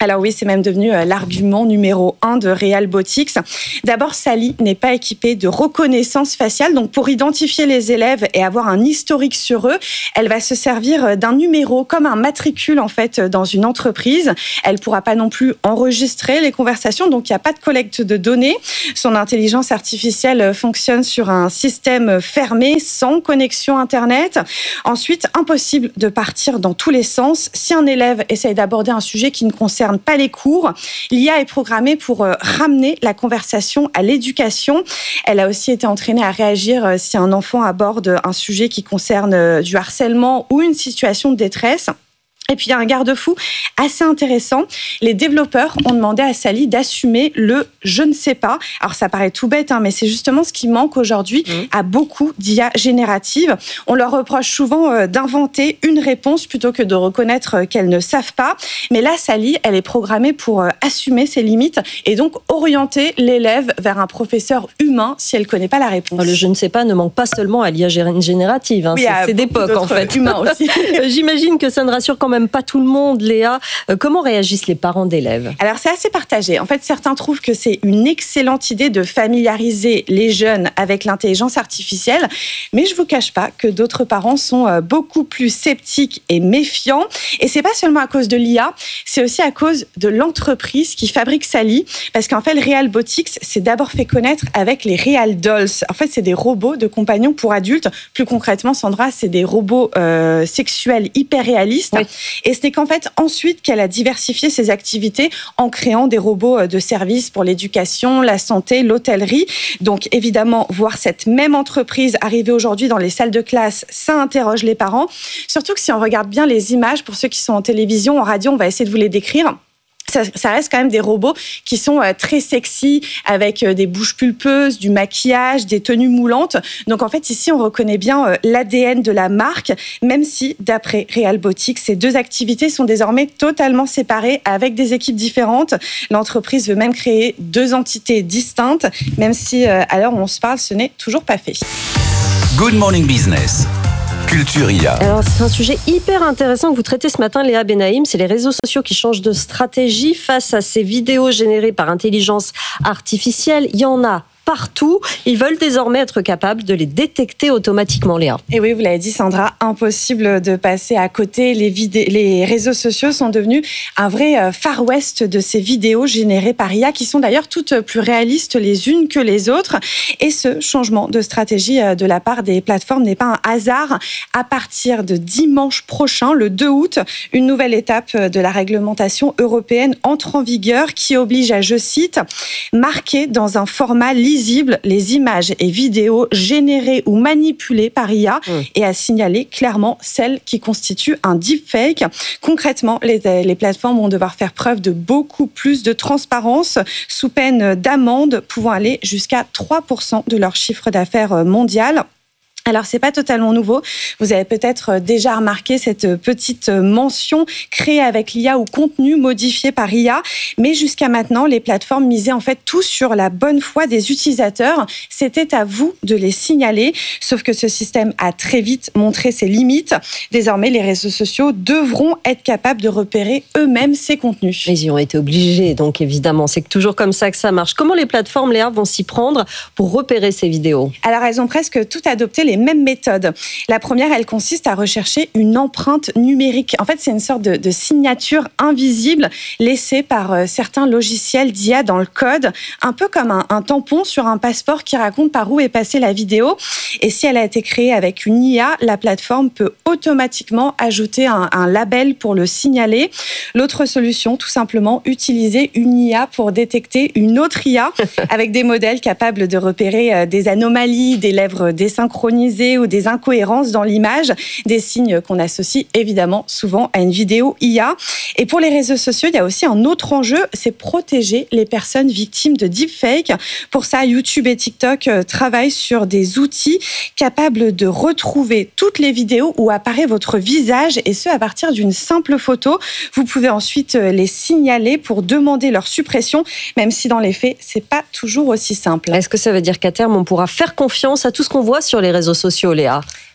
Alors oui, c'est même devenu l'argument numéro un de Realbotix. D'abord, Sally n'est pas équipée de reconnaissance faciale. Donc, pour identifier les élèves et avoir un historique sur eux, elle va se servir d'un numéro comme un matricule, en fait, dans une entreprise. Elle ne pourra pas non plus enregistrer les conversations. Donc, il n'y a pas de collecte de données. Son intelligence artificielle fonctionne sur un système fermé, sans connexion Internet. Ensuite, impossible de partir dans tous les sens. Si un élève essaye d'aborder un sujet qui ne concerne pas les cours, l'I A est programmée pour ramener la conversation à l'éducation. Elle a aussi été entraînée à réagir si un enfant aborde un sujet qui concerne du harcèlement ou une situation de détresse. Et puis, il y a un garde-fou assez intéressant. Les développeurs ont demandé à Sally d'assumer le « je ne sais pas ». Alors, ça paraît tout bête, hein, mais c'est justement ce qui manque aujourd'hui mmh. à beaucoup d'I A génératives. On leur reproche souvent euh, d'inventer une réponse plutôt que de reconnaître euh, qu'elles ne savent pas. Mais là, Sally, elle est programmée pour euh, assumer ses limites et donc orienter l'élève vers un professeur humain si elle ne connaît pas la réponse. Le « je ne sais pas » ne manque pas seulement à l'I A générative. Hein. Oui, c'est, c'est d'époque, en fait. Humains aussi. J'imagine que ça ne rassure quand même pas tout le monde, Léa. Comment réagissent les parents d'élèves ? Alors, c'est assez partagé. En fait, certains trouvent que c'est une excellente idée de familiariser les jeunes avec l'intelligence artificielle, mais je ne vous cache pas que d'autres parents sont beaucoup plus sceptiques et méfiants. Et ce n'est pas seulement à cause de l'I A, c'est aussi à cause de l'entreprise qui fabrique Sally, parce qu'en fait, le Realbotix s'est d'abord fait connaître avec les Real Dolls. En fait, c'est des robots de compagnons pour adultes. Plus concrètement, Sandra, c'est des robots euh, sexuels hyper réalistes. Oui. Et ce n'est qu'en fait ensuite qu'elle a diversifié ses activités en créant des robots de service pour l'éducation, la santé, l'hôtellerie. Donc évidemment, voir cette même entreprise arriver aujourd'hui dans les salles de classe, ça interroge les parents. Surtout que si on regarde bien les images, pour ceux qui sont en télévision, en radio, on va essayer de vous les décrire. Ça, ça reste quand même des robots qui sont euh, très sexy, avec euh, des bouches pulpeuses, du maquillage, des tenues moulantes. Donc en fait, ici, on reconnaît bien euh, l'A D N de la marque, même si, d'après Realbotix, ces deux activités sont désormais totalement séparées avec des équipes différentes. L'entreprise veut même créer deux entités distinctes, même si, euh, à l'heure où on se parle, ce n'est toujours pas fait. Good Morning Business. Culture I A. Alors, c'est un sujet hyper intéressant que vous traitez ce matin, Léa Benaïm. C'est les réseaux sociaux qui changent de stratégie face à ces vidéos générées par intelligence artificielle. Il y en a partout. Ils veulent désormais être capables de les détecter automatiquement, Léa. Et oui, vous l'avez dit, Sandra, impossible de passer à côté. Les, vidé- les réseaux sociaux sont devenus un vrai Far West de ces vidéos générées par I A, qui sont d'ailleurs toutes plus réalistes les unes que les autres. Et ce changement de stratégie de la part des plateformes n'est pas un hasard. À partir de dimanche prochain, le deux août, une nouvelle étape de la réglementation européenne entre en vigueur qui oblige à, je cite, marquer dans un format lisible les images et vidéos générées ou manipulées par I A mmh. et à signaler clairement celles qui constituent un deepfake. Concrètement, les, les plateformes vont devoir faire preuve de beaucoup plus de transparence sous peine d'amende pouvant aller jusqu'à trois pour cent de leur chiffre d'affaires mondial. Alors, c'est pas totalement nouveau. Vous avez peut-être déjà remarqué cette petite mention créée avec l'I A ou contenu modifié par I A. Mais jusqu'à maintenant, les plateformes misaient en fait tout sur la bonne foi des utilisateurs. C'était à vous de les signaler. Sauf que ce système a très vite montré ses limites. Désormais, les réseaux sociaux devront être capables de repérer eux-mêmes ces contenus. Ils y ont été obligés, donc évidemment. C'est toujours comme ça que ça marche. Comment les plateformes, Léa, vont s'y prendre pour repérer ces vidéos ? Alors, elles ont presque toutes adopté les mêmes méthodes. La première, elle consiste à rechercher une empreinte numérique. En fait, c'est une sorte de, de signature invisible laissée par euh, certains logiciels d'I A dans le code, un peu comme un, un tampon sur un passeport qui raconte par où est passée la vidéo. Et si elle a été créée avec une I A, la plateforme peut automatiquement ajouter un, un label pour le signaler. L'autre solution, tout simplement, utiliser une I A pour détecter une autre I A avec des modèles capables de repérer euh, des anomalies, des lèvres désynchronisées ou des incohérences dans l'image, des signes qu'on associe évidemment souvent à une vidéo I A. Et pour les réseaux sociaux, il y a aussi un autre enjeu, c'est protéger les personnes victimes de deepfake. Pour ça, YouTube et TikTok travaillent sur des outils capables de retrouver toutes les vidéos où apparaît votre visage, et ce à partir d'une simple photo. Vous pouvez ensuite les signaler pour demander leur suppression, même si dans les faits, c'est pas toujours aussi simple. Est-ce que ça veut dire qu'à terme, on pourra faire confiance à tout ce qu'on voit sur les réseaux sociaux, Léa ?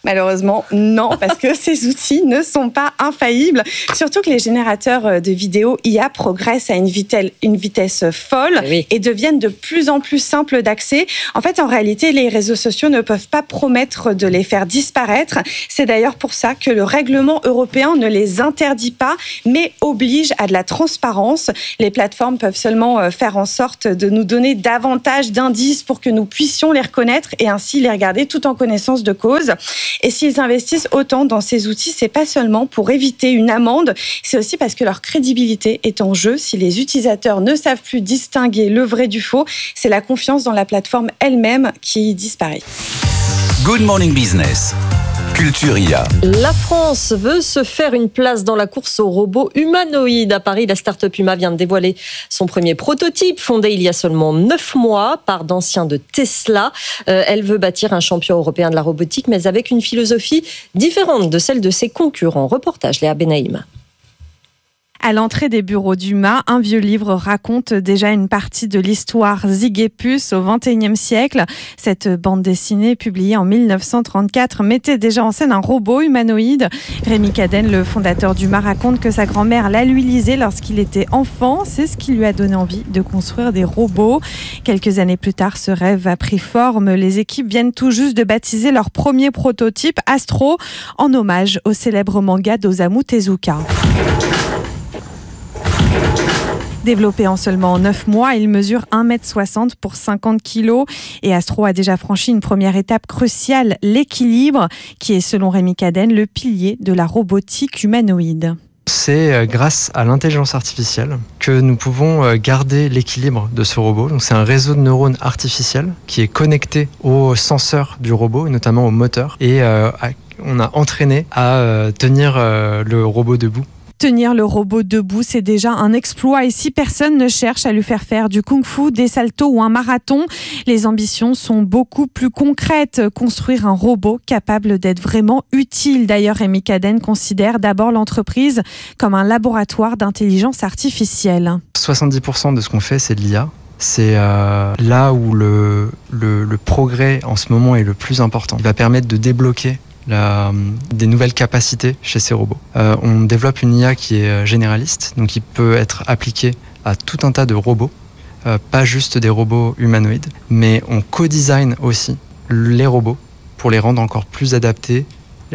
Malheureusement, non, parce que ces outils ne sont pas infaillibles. Surtout que les générateurs de vidéos I A progressent à une vitesse, une vitesse folle oui. et deviennent de plus en plus simples d'accès. En fait, en réalité, les réseaux sociaux ne peuvent pas promettre de les faire disparaître. C'est d'ailleurs pour ça que le règlement européen ne les interdit pas, mais oblige à de la transparence. Les plateformes peuvent seulement faire en sorte de nous donner davantage d'indices pour que nous puissions les reconnaître et ainsi les regarder tout en connaissance de cause. Et s'ils investissent autant dans ces outils, c'est pas seulement pour éviter une amende, c'est aussi parce que leur crédibilité est en jeu. Si les utilisateurs ne savent plus distinguer le vrai du faux, c'est la confiance dans la plateforme elle-même qui disparaît. Good Morning Business. Culture I A. La France veut se faire une place dans la course aux robots humanoïdes. À Paris, la start-up Uma vient de dévoiler son premier prototype, fondé il y a seulement neuf mois par d'anciens de Tesla. Euh, elle veut bâtir un champion européen de la robotique, mais avec une philosophie différente de celle de ses concurrents. Reportage Léa Benaïm. À l'entrée des bureaux d'Uma, un vieux livre raconte déjà une partie de l'histoire Zigépus au vingt et unième siècle. Cette bande dessinée, publiée en mille neuf cent trente-quatre, mettait déjà en scène un robot humanoïde. Rémi Cadenne, le fondateur d'Uma, raconte que sa grand-mère l'a lui lisé lorsqu'il était enfant. C'est ce qui lui a donné envie de construire des robots. Quelques années plus tard, ce rêve a pris forme. Les équipes viennent tout juste de baptiser leur premier prototype, Astro, en hommage au célèbre manga d'Osamu Tezuka. Développé en seulement neuf mois, il mesure un mètre soixante pour cinquante kilos et Astro a déjà franchi une première étape cruciale, l'équilibre, qui est selon Rémi Cadenne le pilier de la robotique humanoïde. C'est grâce à l'intelligence artificielle que nous pouvons garder l'équilibre de ce robot. Donc c'est un réseau de neurones artificiels qui est connecté aux senseurs du robot, et notamment au moteur. Et euh, on a entraîné à euh, tenir euh, le robot debout. Tenir le robot debout, c'est déjà un exploit et si personne ne cherche à lui faire faire du kung-fu, des saltos ou un marathon, les ambitions sont beaucoup plus concrètes. Construire un robot capable d'être vraiment utile. D'ailleurs, Rémi Cadenne considère d'abord l'entreprise comme un laboratoire d'intelligence artificielle. soixante-dix pour cent de ce qu'on fait, c'est de l'I A. C'est euh, là où le, le, le progrès en ce moment est le plus important. Il va permettre de débloquer La, des nouvelles capacités chez ces robots. Euh, on développe une I A qui est généraliste, donc qui peut être appliquée à tout un tas de robots, euh, pas juste des robots humanoïdes, mais on co-design aussi les robots pour les rendre encore plus adaptés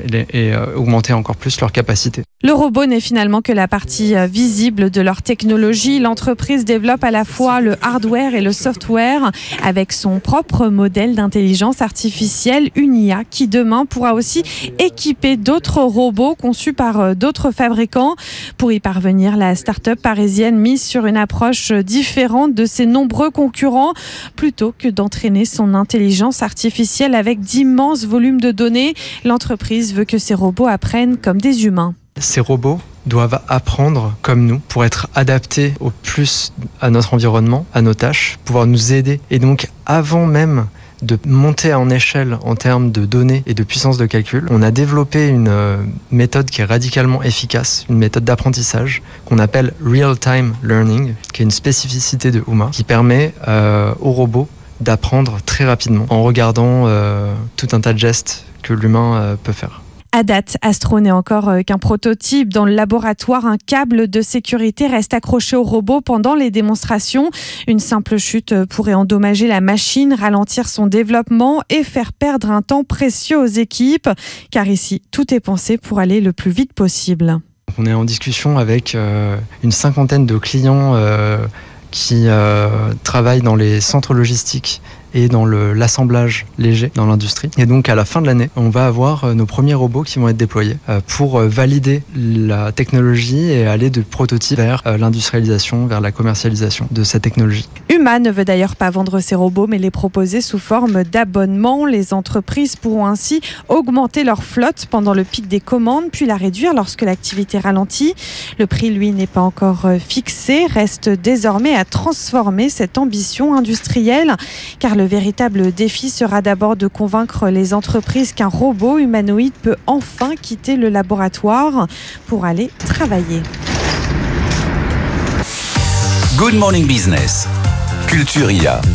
et euh, augmenter encore plus leurs capacités. Le robot n'est finalement que la partie visible de leur technologie. L'entreprise développe à la fois le hardware et le software avec son propre modèle d'intelligence artificielle, une I A qui demain pourra aussi équiper d'autres robots conçus par d'autres fabricants. Pour y parvenir, la start-up parisienne mise sur une approche différente de ses nombreux concurrents. Plutôt que d'entraîner son intelligence artificielle avec d'immenses volumes de données, l'entreprise veut que ces robots apprennent comme des humains. Ces robots doivent apprendre comme nous pour être adaptés au plus à notre environnement, à nos tâches, pouvoir nous aider. Et donc, avant même de monter en échelle en termes de données et de puissance de calcul, on a développé une méthode qui est radicalement efficace, une méthode d'apprentissage qu'on appelle Real-Time Learning, qui est une spécificité de Uma, qui permet euh, aux robots d'apprendre très rapidement en regardant euh, tout un tas de gestes que l'humain euh, peut faire. À date, Astro n'est encore qu'un prototype. Dans le laboratoire, un câble de sécurité reste accroché au robot pendant les démonstrations. Une simple chute pourrait endommager la machine, ralentir son développement et faire perdre un temps précieux aux équipes. Car ici, tout est pensé pour aller le plus vite possible. On est en discussion avec euh, une cinquantaine de clients euh, qui euh, travaillent dans les centres logistiques et dans le, l'assemblage léger dans l'industrie. Et donc à la fin de l'année, on va avoir euh, nos premiers robots qui vont être déployés euh, pour euh, valider la technologie et aller de prototype vers euh, l'industrialisation, vers la commercialisation de cette technologie. Uma ne veut d'ailleurs pas vendre ses robots, mais les proposer sous forme d'abonnement. Les entreprises pourront ainsi augmenter leur flotte pendant le pic des commandes, puis la réduire lorsque l'activité ralentit. Le prix, lui, n'est pas encore fixé. Reste désormais à transformer cette ambition industrielle, car le véritable défi sera d'abord de convaincre les entreprises qu'un robot humanoïde peut enfin quitter le laboratoire pour aller travailler. Good Morning Business. Culture I A.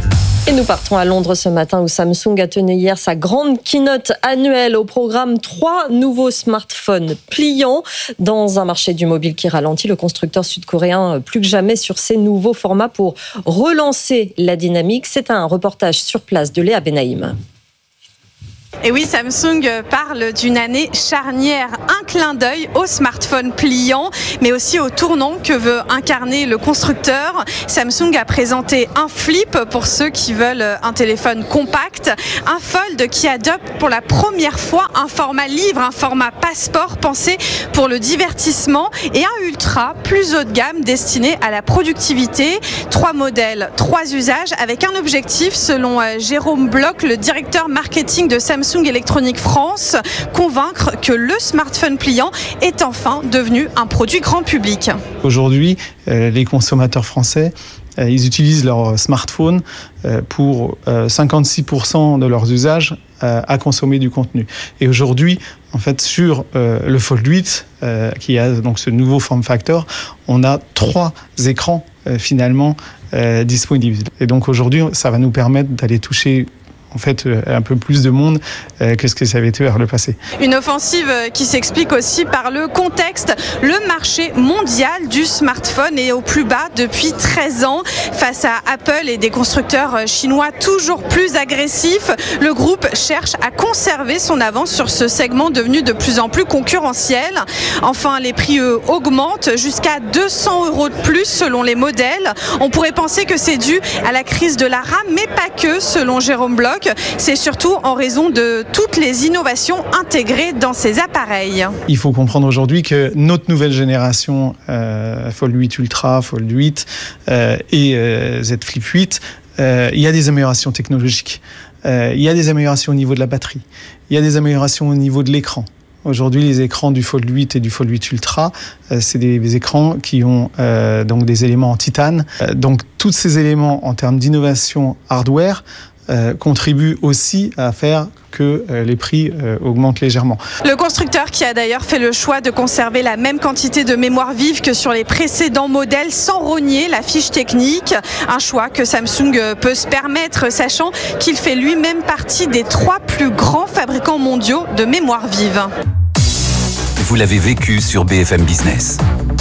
Et nous partons à Londres ce matin où Samsung a tenu hier sa grande keynote annuelle. Au programme, trois nouveaux smartphones pliants. Dans un marché du mobile qui ralentit, le constructeur sud-coréen plus que jamais sur ses nouveaux formats pour relancer la dynamique. C'est un reportage sur place de Léa Benaïm. Et oui, Samsung parle d'une année charnière, un clin d'œil au smartphone pliant, mais aussi au tournant que veut incarner le constructeur. Samsung a présenté un flip pour ceux qui veulent un téléphone compact, un fold qui adopte pour la première fois un format livre, un format passeport pensé pour le divertissement, et un ultra plus haut de gamme destiné à la productivité. Trois modèles, trois usages, avec un objectif selon Jérôme Bloch, le directeur marketing de Samsung Samsung Electronics France, convaincre que le smartphone pliant est enfin devenu un produit grand public. Aujourd'hui, euh, les consommateurs français, euh, ils utilisent leur smartphone euh, pour euh, cinquante-six pour cent de leurs usages euh, à consommer du contenu. Et aujourd'hui, en fait, sur euh, le Fold huit, euh, qui a donc ce nouveau form factor, on a trois écrans euh, finalement euh, disponibles. Et donc aujourd'hui, ça va nous permettre d'aller toucher en fait un peu plus de monde que ce que ça avait été par le passé. Une offensive qui s'explique aussi par le contexte. Le marché mondial du smartphone est au plus bas depuis treize ans. Face à Apple et des constructeurs chinois toujours plus agressifs, le groupe cherche à conserver son avance sur ce segment devenu de plus en plus concurrentiel. Enfin, les prix eux, augmentent jusqu'à deux cents euros de plus selon les modèles. On pourrait penser que c'est dû à la crise de la RAM, mais pas que, selon Jérôme Bloch. C'est surtout en raison de toutes les innovations intégrées dans ces appareils. Il faut comprendre aujourd'hui que notre nouvelle génération, euh, Fold huit Ultra, Fold huit euh, et euh, Z Flip huit, euh, il y a des améliorations technologiques. Euh, il y a des améliorations au niveau de la batterie. Il y a des améliorations au niveau de l'écran. Aujourd'hui, les écrans du Fold huit et du Fold huit Ultra, euh, c'est des, des écrans qui ont euh, donc des éléments en titane. Euh, donc, tous ces éléments en termes d'innovation hardware Euh, contribue aussi à faire que euh, les prix euh, augmentent légèrement. Le constructeur qui a d'ailleurs fait le choix de conserver la même quantité de mémoire vive que sur les précédents modèles sans rogner la fiche technique, un choix que Samsung peut se permettre, sachant qu'il fait lui-même partie des trois plus grands fabricants mondiaux de mémoire vive. Vous l'avez vécu sur B F M Business.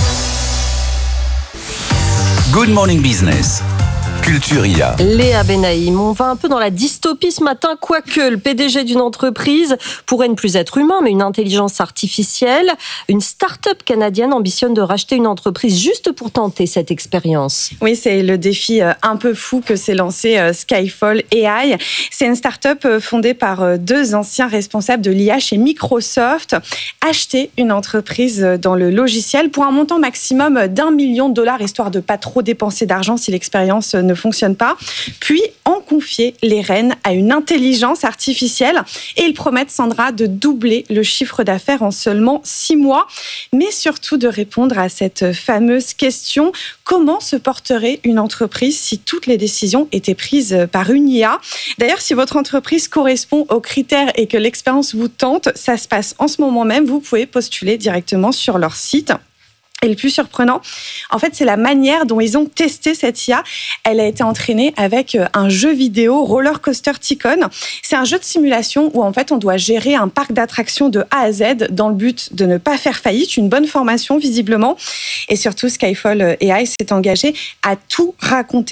Good Morning Business. Culture I A. Léa Benaïm, on va un peu dans la dystopie ce matin, quoique le P D G d'une entreprise pourrait ne plus être humain, mais une intelligence artificielle. Une start-up canadienne ambitionne de racheter une entreprise juste pour tenter cette expérience. Oui, c'est le défi un peu fou que s'est lancé Skyfall A I. C'est une start-up fondée par deux anciens responsables de l'I A chez Microsoft. Acheter une entreprise dans le logiciel pour un montant maximum d'un million de dollars, histoire de pas trop dépenser d'argent si l'expérience ne fonctionne pas, puis en confier les rênes à une intelligence artificielle. Et ils promettent, Sandra, de doubler le chiffre d'affaires en seulement six mois, mais surtout de répondre à cette fameuse question: comment se porterait une entreprise si toutes les décisions étaient prises par une I A? D'ailleurs, si votre entreprise correspond aux critères et que l'expérience vous tente, ça se passe en ce moment même. Vous pouvez postuler directement sur leur site. Et le plus surprenant, en fait, c'est la manière dont ils ont testé cette I A. Elle a été entraînée avec un jeu vidéo, Roller Coaster Tycoon. C'est un jeu de simulation où, en fait, on doit gérer un parc d'attractions de A à Z dans le but de ne pas faire faillite. Une bonne formation, visiblement. Et surtout, Skyfall A I s'est engagé à tout raconter.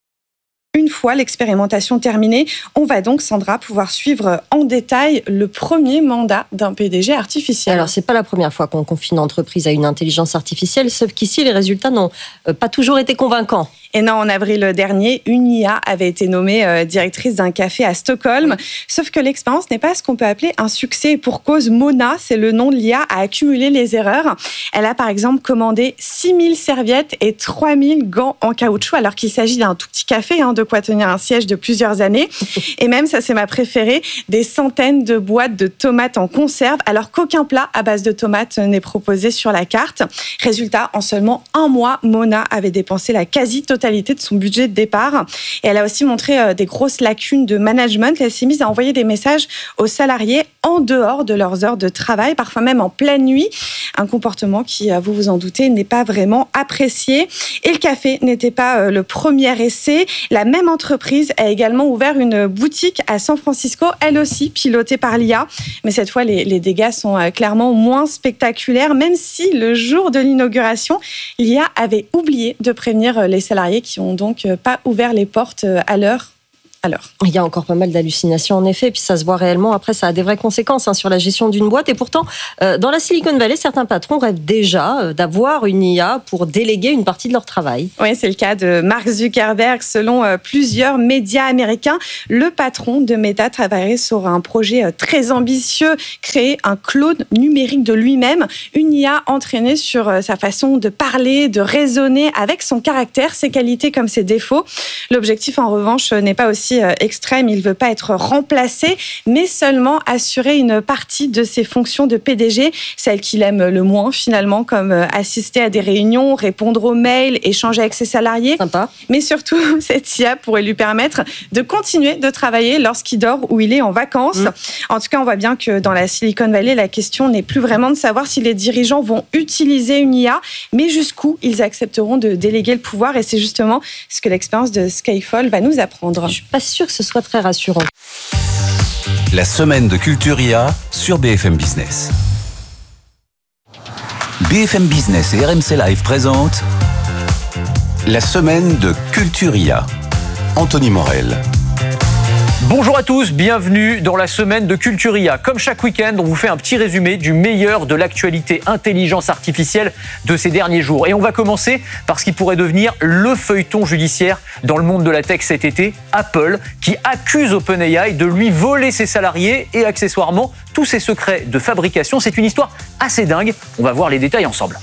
Une fois l'expérimentation terminée, on va donc, Sandra, pouvoir suivre en détail le premier mandat d'un P D G artificiel. Alors, c'est pas la première fois qu'on confie une entreprise à une intelligence artificielle, sauf qu'ici, les résultats n'ont pas toujours été convaincants. Et non, en avril dernier, une I A avait été nommée euh, directrice d'un café à Stockholm. Sauf que l'expérience n'est pas ce qu'on peut appeler un succès. Pour cause, Mona, c'est le nom de l'I A, a accumulé les erreurs. Elle a par exemple commandé six mille serviettes et trois mille gants en caoutchouc, alors qu'il s'agit d'un tout petit café, hein, de quoi tenir un siège de plusieurs années. Et même, ça c'est ma préférée, des centaines de boîtes de tomates en conserve, alors qu'aucun plat à base de tomates n'est proposé sur la carte. Résultat, en seulement un mois, Mona avait dépensé la quasi-totalité de son budget de départ. Et elle a aussi montré des grosses lacunes de management. Elle s'est mise à envoyer des messages aux salariés en dehors de leurs heures de travail, parfois même en pleine nuit. Un comportement qui, vous vous en doutez, n'est pas vraiment apprécié. Et le café n'était pas le premier essai. La même entreprise a également ouvert une boutique à San Francisco, elle aussi pilotée par l'I A. Mais cette fois, les, les dégâts sont clairement moins spectaculaires, même si le jour de l'inauguration, l'I A avait oublié de prévenir les salariés qui n'ont donc pas ouvert les portes à l'heure. Alors. Il y a encore pas mal d'hallucinations en effet, puis ça se voit réellement. Après, ça a des vraies conséquences hein, sur la gestion d'une boîte. Et pourtant, euh, dans la Silicon Valley, certains patrons rêvent déjà euh, d'avoir une I A pour déléguer une partie de leur travail. Oui, c'est le cas de Mark Zuckerberg. Selon euh, plusieurs médias américains, le patron de Meta travaillerait sur un projet euh, très ambitieux, créer un clone numérique de lui-même, une I A entraînée sur euh, sa façon de parler, de raisonner, avec son caractère, ses qualités comme ses défauts. L'objectif, en revanche, n'est pas aussi extrême, il ne veut pas être remplacé, mais seulement assurer une partie de ses fonctions de P D G, celles qu'il aime le moins finalement, comme assister à des réunions, répondre aux mails, échanger avec ses salariés. Sympa. Mais surtout, cette I A pourrait lui permettre de continuer de travailler lorsqu'il dort ou il est en vacances. Mmh. En tout cas, on voit bien que dans la Silicon Valley, la question n'est plus vraiment de savoir si les dirigeants vont utiliser une I A, mais jusqu'où ils accepteront de déléguer le pouvoir. Et c'est justement ce que l'expérience de Skyfall va nous apprendre. Je suis pas sûr que ce soit très rassurant. La semaine de Culture I A sur B F M Business. B F M Business et R M C Live présentent la semaine de Culture I A. Anthony Morel. Bonjour à tous, bienvenue dans la semaine de Culture I A. Comme chaque week-end, on vous fait un petit résumé du meilleur de l'actualité intelligence artificielle de ces derniers jours. Et on va commencer par ce qui pourrait devenir le feuilleton judiciaire dans le monde de la tech cet été, Apple, qui accuse OpenAI de lui voler ses salariés et accessoirement tous ses secrets de fabrication. C'est une histoire assez dingue, on va voir les détails ensemble.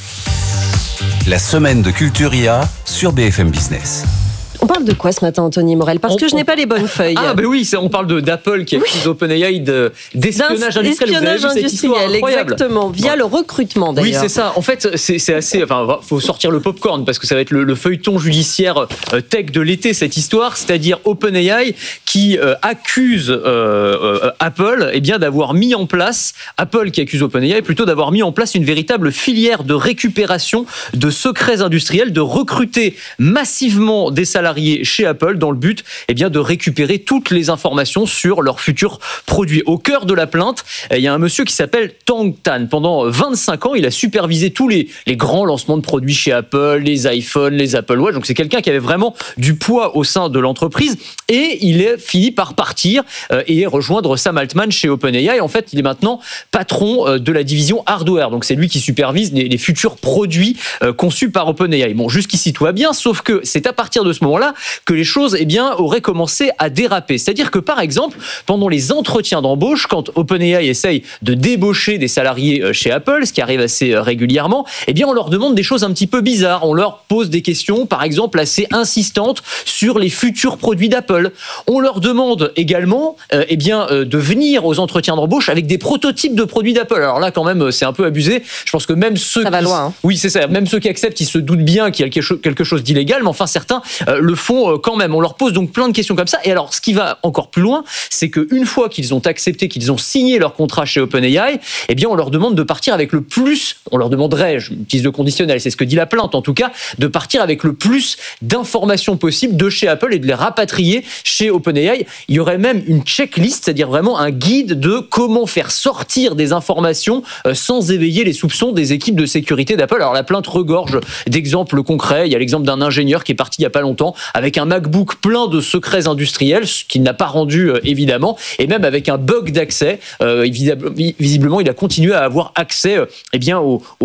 La semaine de Culture I A sur B F M Business. On parle de quoi ce matin, Anthony Morel? Parce on, que je n'ai pas les bonnes feuilles. Ah, ben oui, on parle de, d'Apple qui accuse oui. OpenAI de, d'espionnage industriel. Espionnage industriel, exactement. Via ouais. le recrutement, d'ailleurs. Oui, c'est ça. En fait, c'est, c'est assez. Enfin, faut sortir le popcorn parce que ça va être le, le feuilleton judiciaire euh, tech de l'été, cette histoire. C'est-à-dire OpenAI qui euh, accuse euh, euh, Apple eh bien, d'avoir mis en place, Apple qui accuse OpenAI plutôt d'avoir mis en place une véritable filière de récupération de secrets industriels, de recruter massivement des salariés chez Apple dans le but eh bien, de récupérer toutes les informations sur leurs futurs produits. Au cœur de la plainte, il y a un monsieur qui s'appelle Tang Tan. Pendant vingt-cinq ans, il a supervisé tous les, les grands lancements de produits chez Apple, les iPhones, les Apple Watch. Donc c'est quelqu'un qui avait vraiment du poids au sein de l'entreprise et il est fini par partir euh, et rejoindre Sam Altman chez OpenAI. En fait, il est maintenant patron euh, de la division hardware. Donc c'est lui qui supervise les, les futurs produits euh, conçus par OpenAI. Bon, jusqu'ici tout va bien, sauf que c'est à partir de ce moment-là que les choses eh bien, auraient commencé à déraper. C'est-à-dire que, par exemple, pendant les entretiens d'embauche, quand OpenAI essaye de débaucher des salariés chez Apple, ce qui arrive assez régulièrement, eh bien, on leur demande des choses un petit peu bizarres. On leur pose des questions, par exemple, assez insistantes sur les futurs produits d'Apple. On leur demande également euh, eh bien, euh, de venir aux entretiens d'embauche avec des prototypes de produits d'Apple. Alors là, quand même, c'est un peu abusé. Je pense que même ceux ça qui... va loin. Hein. Oui, c'est ça. Même ceux qui acceptent, ils se doutent bien qu'il y a quelque chose d'illégal, mais enfin, certains euh, le font quand même. On leur pose donc plein de questions comme ça. Et alors, ce qui va encore plus loin, c'est qu'une fois qu'ils ont accepté, qu'ils ont signé leur contrat chez OpenAI, eh bien, on leur demande de partir avec le plus, on leur demanderait, je utilise le conditionnel, c'est ce que dit la plainte en tout cas, de partir avec le plus d'informations possibles de chez Apple et de les rapatrier chez OpenAI. Il y aurait même une checklist, c'est-à-dire vraiment un guide de comment faire sortir des informations sans éveiller les soupçons des équipes de sécurité d'Apple. Alors, la plainte regorge d'exemples concrets. Il y a l'exemple d'un ingénieur qui est parti il n'y a pas longtemps avec un MacBook plein de secrets industriels, ce qu'il n'a pas rendu euh, évidemment, et même avec un bug d'accès. Euh, visiblement, il a continué à avoir accès euh, eh bien, au, au,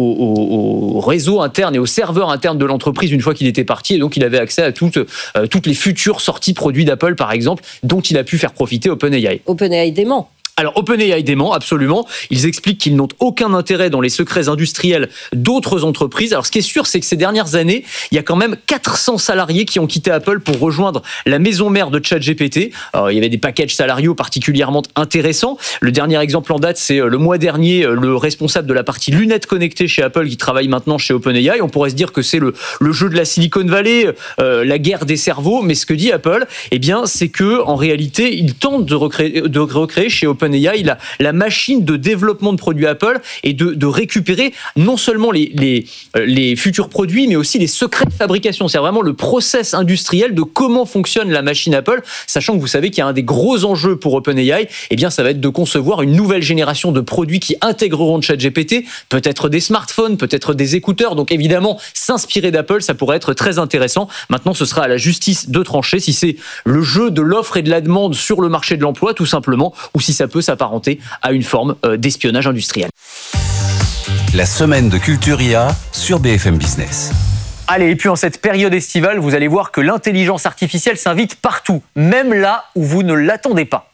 au réseau interne et au serveur interne de l'entreprise une fois qu'il était parti, et donc il avait accès à toutes, euh, toutes les futures sorties produits d'Apple, par exemple, dont il a pu faire profiter OpenAI. OpenAI dément. Alors, OpenAI dément, absolument. Ils expliquent qu'ils n'ont aucun intérêt dans les secrets industriels d'autres entreprises. Alors, ce qui est sûr, c'est que ces dernières années, il y a quand même quatre cents salariés qui ont quitté Apple pour rejoindre la maison mère de ChatGPT. Alors, il y avait des packages salariaux particulièrement intéressants. Le dernier exemple en date, c'est le mois dernier, le responsable de la partie lunettes connectées chez Apple qui travaille maintenant chez OpenAI. On pourrait se dire que c'est le, le jeu de la Silicon Valley, euh, la guerre des cerveaux. Mais ce que dit Apple, eh bien, c'est que en réalité, ils tentent de recréer, de recréer chez OpenAI OpenAI, la, la machine de développement de produits Apple et de, de récupérer non seulement les, les, les futurs produits, mais aussi les secrets de fabrication. C'est vraiment le process industriel de comment fonctionne la machine Apple, sachant que vous savez qu'il y a un des gros enjeux pour OpenAI, eh bien, ça va être de concevoir une nouvelle génération de produits qui intégreront de ChatGPT, peut-être des smartphones, peut-être des écouteurs. Donc évidemment, s'inspirer d'Apple, ça pourrait être très intéressant. Maintenant, ce sera à la justice de trancher si c'est le jeu de l'offre et de la demande sur le marché de l'emploi, tout simplement, ou si ça peut s'apparenter à une forme d'espionnage industriel. La semaine de Culture I A sur B F M Business. Allez, et puis en cette période estivale, vous allez voir que l'intelligence artificielle s'invite partout, même là où vous ne l'attendez pas.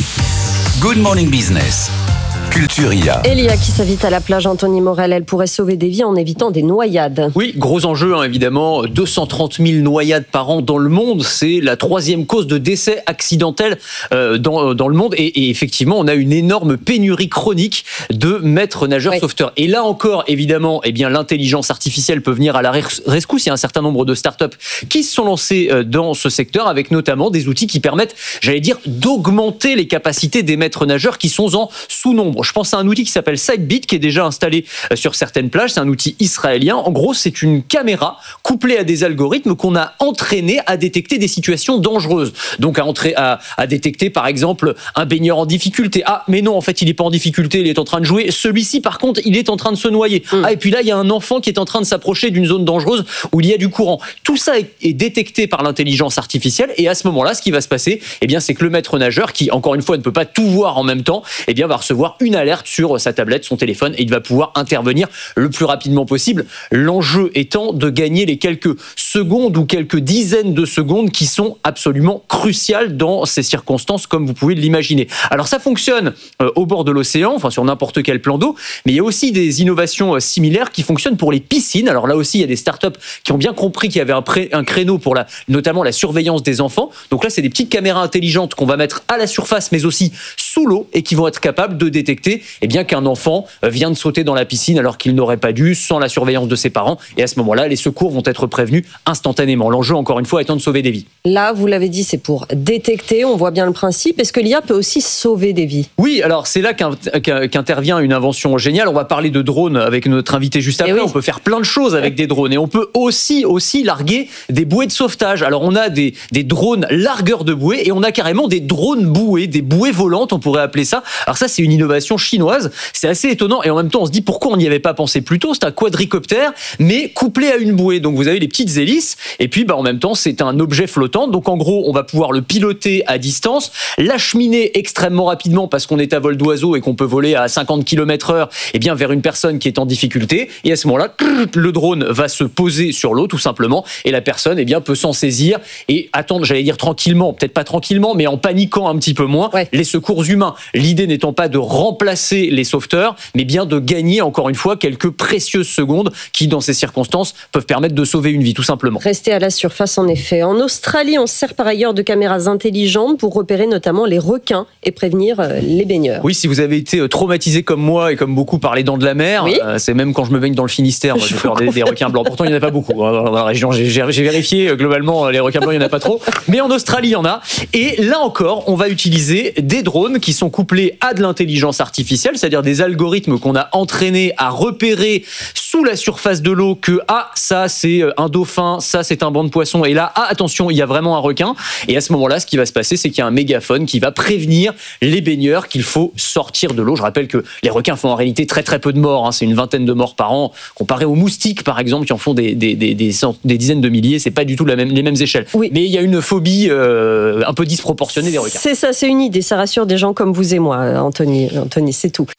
Good Morning Business. Culture I A. Elia qui s'invite à la plage, Anthony Morel, elle pourrait sauver des vies en évitant des noyades. Oui, gros enjeu hein, évidemment, deux cent trente mille noyades par an dans le monde, c'est la troisième cause de décès accidentel euh, dans, dans le monde et, et effectivement on a une énorme pénurie chronique de maîtres nageurs oui. sauveteurs. Et là encore évidemment, eh bien, l'intelligence artificielle peut venir à la rescousse, il y a un certain nombre de startups qui se sont lancées euh, dans ce secteur avec notamment des outils qui permettent, j'allais dire, d'augmenter les capacités des maîtres nageurs qui sont en sous-nombre. Je pense à un outil qui s'appelle Sidebit, qui est déjà installé sur certaines plages. C'est un outil israélien. En gros, c'est une caméra couplée à des algorithmes qu'on a entraînés à détecter des situations dangereuses. Donc, à, entrer, à, à détecter, par exemple, un baigneur en difficulté. Ah, mais non, en fait, il n'est pas en difficulté, il est en train de jouer. Celui-ci, par contre, il est en train de se noyer. Mmh. Ah, et puis là, il y a un enfant qui est en train de s'approcher d'une zone dangereuse où il y a du courant. Tout ça est, est détecté par l'intelligence artificielle. Et à ce moment-là, ce qui va se passer, eh bien, c'est que le maître nageur, qui, encore une fois, ne peut pas tout voir en même temps, eh bien, va recevoir une alerte sur sa tablette, son téléphone, et il va pouvoir intervenir le plus rapidement possible. L'enjeu étant de gagner les quelques secondes ou quelques dizaines de secondes qui sont absolument cruciales dans ces circonstances, comme vous pouvez l'imaginer. Alors ça fonctionne euh, au bord de l'océan, enfin sur n'importe quel plan d'eau, mais il y a aussi des innovations euh, similaires qui fonctionnent pour les piscines. Alors là aussi, il y a des startups qui ont bien compris qu'il y avait un, pré- un créneau pour la, notamment la surveillance des enfants. Donc là, c'est des petites caméras intelligentes qu'on va mettre à la surface, mais aussi sous l'eau, et qui vont être capables de détecter eh bien, qu'un enfant vient de sauter dans la piscine alors qu'il n'aurait pas dû, sans la surveillance de ses parents. Et à ce moment-là, les secours vont être prévenus instantanément. L'enjeu, encore une fois, étant de sauver des vies. Là, vous l'avez dit, c'est pour détecter, on voit bien le principe. Est-ce que l'I A peut aussi sauver des vies ? Oui, alors c'est là qu'intervient une invention géniale. On va parler de drones avec notre invité juste après. Oui. On peut faire plein de choses avec des drones. Et on peut aussi, aussi larguer des bouées de sauvetage. Alors on a des, des drones largueurs de bouées et on a carrément des drones bouées, des bouées volantes, on pourrait appeler ça. Alors ça, c'est une innovation chinoise. C'est assez étonnant et en même temps on se dit pourquoi on n'y avait pas pensé plus tôt. C'est un quadricoptère mais couplé à une bouée, donc vous avez les petites hélices et puis bah, en même temps c'est un objet flottant, donc en gros on va pouvoir le piloter à distance, l'acheminer extrêmement rapidement parce qu'on est à vol d'oiseau et qu'on peut voler à cinquante kilomètres heure et bien vers une personne qui est en difficulté, et à ce moment là le drone va se poser sur l'eau tout simplement et la personne eh bien, peut s'en saisir et attendre, j'allais dire tranquillement, peut-être pas tranquillement mais en paniquant un petit peu moins, ouais. les secours humains, l'idée n'étant pas de remplacer les sauveteurs mais bien de gagner encore une fois quelques précieuses secondes qui dans ces circonstances peuvent permettre de sauver une vie tout simplement. Rester à la surface en effet. En Australie, on se sert par ailleurs de caméras intelligentes pour repérer notamment les requins et prévenir les baigneurs. Oui, si vous avez été traumatisé comme moi et comme beaucoup par les dents de la mer, oui. euh, c'est même quand je me baigne dans le Finistère, moi, j'ai peur des, des requins blancs. Pourtant, il n'y en a pas beaucoup dans la région. J'ai, j'ai vérifié, globalement, les requins blancs, il n'y en a pas trop. Mais en Australie, il y en a. Et là encore, on va utiliser des drones qui sont couplés à de l'intelligence artificielle, c'est-à-dire des algorithmes qu'on a entraînés à repérer sous la surface de l'eau que ah ça c'est un dauphin, ça c'est un banc de poissons et là ah attention il y a vraiment un requin, et à ce moment-là ce qui va se passer c'est qu'il y a un mégaphone qui va prévenir les baigneurs qu'il faut sortir de l'eau. Je rappelle que les requins font en réalité très très peu de morts, hein. C'est une vingtaine de morts par an comparé aux moustiques par exemple qui en font des, des, des, des, des dizaines de milliers, c'est pas du tout la même, les mêmes échelles. Oui. Mais il y a une phobie euh, un peu disproportionnée des requins. C'est ça, c'est une idée, ça rassure des gens comme vous et moi, Anthony, Anthony c'est tout.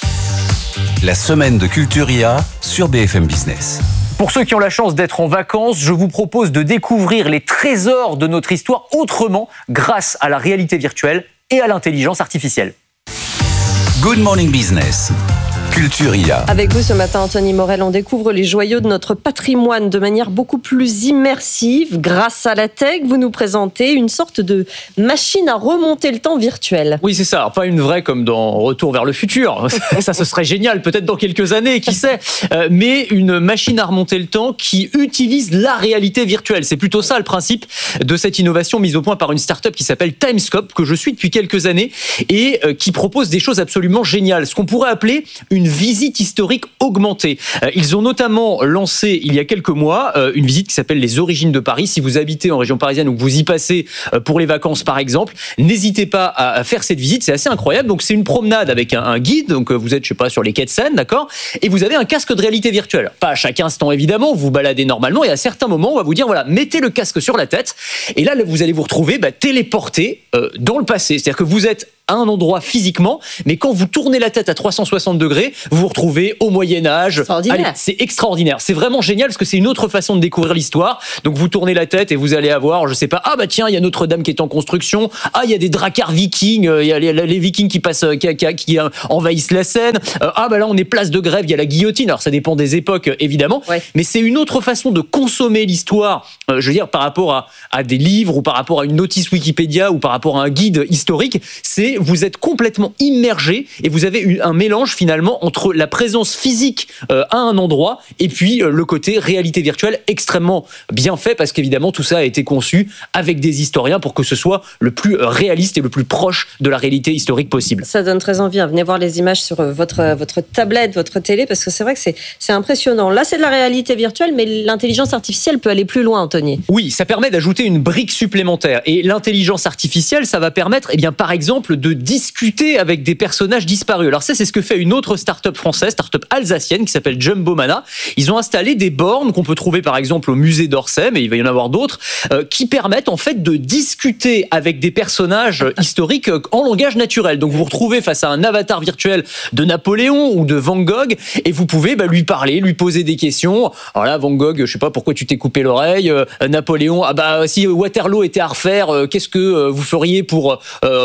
La semaine de Culture I A sur B F M Business. Pour ceux qui ont la chance d'être en vacances, je vous propose de découvrir les trésors de notre histoire autrement grâce à la réalité virtuelle et à l'intelligence artificielle. Good Morning Business. Culture I A. Avec vous ce matin, Anthony Morel, on découvre les joyaux de notre patrimoine de manière beaucoup plus immersive. Grâce à la tech, vous nous présentez une sorte de machine à remonter le temps virtuel. Oui, c'est ça. Alors, pas une vraie comme dans Retour vers le futur. Ça, ce serait génial, peut-être dans quelques années, qui sait. Euh, mais une machine à remonter le temps qui utilise la réalité virtuelle. C'est plutôt ça le principe de cette innovation mise au point par une start-up qui s'appelle Timescope, que je suis depuis quelques années et euh, qui propose des choses absolument géniales. Ce qu'on pourrait appeler une visite historique augmentée. Euh, ils ont notamment lancé il y a quelques mois euh, une visite qui s'appelle les Origines de Paris. Si vous habitez en région parisienne ou que vous y passez euh, pour les vacances par exemple, n'hésitez pas à, à faire cette visite. C'est assez incroyable. Donc c'est une promenade avec un, un guide. Donc euh, vous êtes, je sais pas, sur les quais de Seine, d'accord, et vous avez un casque de réalité virtuelle. Pas à chaque instant évidemment. Vous vous baladez normalement et à certains moments on va vous dire voilà, mettez le casque sur la tête et là vous allez vous retrouver bah, téléporté euh, dans le passé. C'est-à-dire que vous êtes à un endroit physiquement, mais quand vous tournez la tête à trois cent soixante degrés, vous vous retrouvez au Moyen-Âge. Allez, c'est extraordinaire. C'est vraiment génial parce que c'est une autre façon de découvrir l'histoire. Donc vous tournez la tête et vous allez avoir, je sais pas, ah bah tiens, il y a Notre-Dame qui est en construction. Ah, il y a des dracars vikings. Il y a les, les vikings qui passent, qui, qui, qui envahissent la Seine. Ah bah là, on est place de Grève. Il y a la guillotine. Alors ça dépend des époques, évidemment. Ouais. Mais c'est une autre façon de consommer l'histoire. Euh, je veux dire, par rapport à, à des livres ou par rapport à une notice Wikipédia ou par rapport à un guide historique. C'est vous êtes complètement immergé et vous avez eu un mélange finalement entre la présence physique euh, à un endroit et puis euh, le côté réalité virtuelle extrêmement bien fait parce qu'évidemment tout ça a été conçu avec des historiens pour que ce soit le plus réaliste et le plus proche de la réalité historique possible. Ça donne très envie. Hein. Venez voir les images sur votre, votre tablette, votre télé parce que c'est vrai que c'est, c'est impressionnant. Là c'est de la réalité virtuelle mais l'intelligence artificielle peut aller plus loin, Anthony. Oui, ça permet d'ajouter une brique supplémentaire et l'intelligence artificielle ça va permettre eh bien, par exemple de discuter avec des personnages disparus. Alors ça, c'est ce que fait une autre start-up française, start-up alsacienne qui s'appelle Jumbo Mana. Ils ont installé des bornes qu'on peut trouver par exemple au musée d'Orsay, mais il va y en avoir d'autres, euh, qui permettent en fait de discuter avec des personnages historiques en langage naturel. Donc vous vous retrouvez face à un avatar virtuel de Napoléon ou de Van Gogh et vous pouvez bah, lui parler, lui poser des questions. Alors là, Van Gogh, je sais pas pourquoi tu t'es coupé l'oreille. Euh, Napoléon, ah bah si Waterloo était à refaire, euh, qu'est-ce que euh, vous feriez pour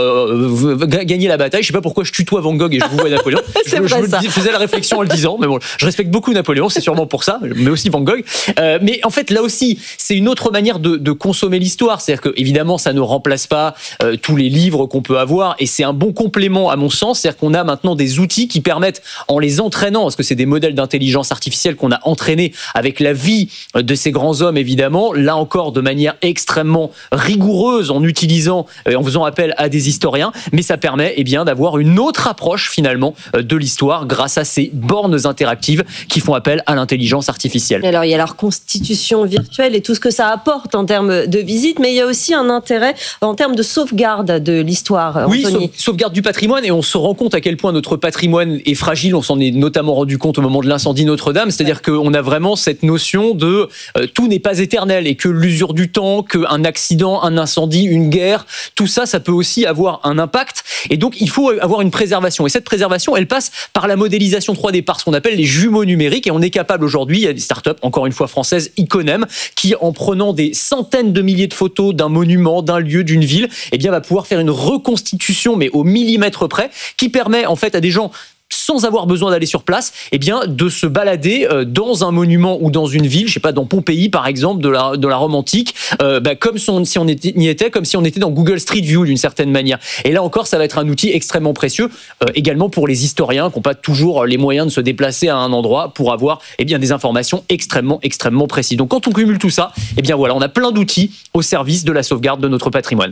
euh, gagner la bataille. Je sais pas pourquoi je tutoie Van Gogh et je vous vois Napoléon. C'est je, vrai, je me ça. faisais la réflexion en le disant, mais bon, je respecte beaucoup Napoléon, c'est sûrement pour ça, mais aussi Van Gogh. Euh, mais en fait, là aussi, c'est une autre manière de, de consommer l'histoire. C'est-à-dire que évidemment, ça ne remplace pas euh, tous les livres qu'on peut avoir, et c'est un bon complément à mon sens. C'est-à-dire qu'on a maintenant des outils qui permettent, en les entraînant, parce que c'est des modèles d'intelligence artificielle qu'on a entraînés avec la vie de ces grands hommes, évidemment, là encore de manière extrêmement rigoureuse, en utilisant, euh, en faisant appel à des historiens, mais ça permet eh bien, d'avoir une autre approche finalement de l'histoire grâce à ces bornes interactives qui font appel à l'intelligence artificielle. Et alors il y a la reconstitution virtuelle et tout ce que ça apporte en termes de visite, mais il y a aussi un intérêt en termes de sauvegarde de l'histoire. Oui, Anthony. sauvegarde du patrimoine, et on se rend compte à quel point notre patrimoine est fragile. On s'en est notamment rendu compte au moment de l'incendie Notre-Dame, c'est-à-dire ouais. qu'on a vraiment cette notion de euh, tout n'est pas éternel et que l'usure du temps, qu'un accident, un incendie, une guerre, tout ça, ça peut aussi avoir un impact. Et donc, il faut avoir une préservation. Et cette préservation, elle passe par la modélisation trois D, par ce qu'on appelle les jumeaux numériques. Et on est capable aujourd'hui, il y a des startups, encore une fois françaises, Iconem, qui, en prenant des centaines de milliers de photos d'un monument, d'un lieu, d'une ville, eh bien, va pouvoir faire une reconstitution, mais au millimètre près, qui permet, en fait, à des gens sans avoir besoin d'aller sur place, eh bien, de se balader dans un monument ou dans une ville, je sais pas, dans Pompéi par exemple, de la, de la Rome antique, euh, bah, comme si on, si on était, y était, comme si on était dans Google Street View d'une certaine manière. Et là encore, ça va être un outil extrêmement précieux, euh, également pour les historiens qui n'ont pas toujours les moyens de se déplacer à un endroit pour avoir eh bien, des informations extrêmement, extrêmement précises. Donc quand on cumule tout ça, eh bien voilà, on a plein d'outils au service de la sauvegarde de notre patrimoine.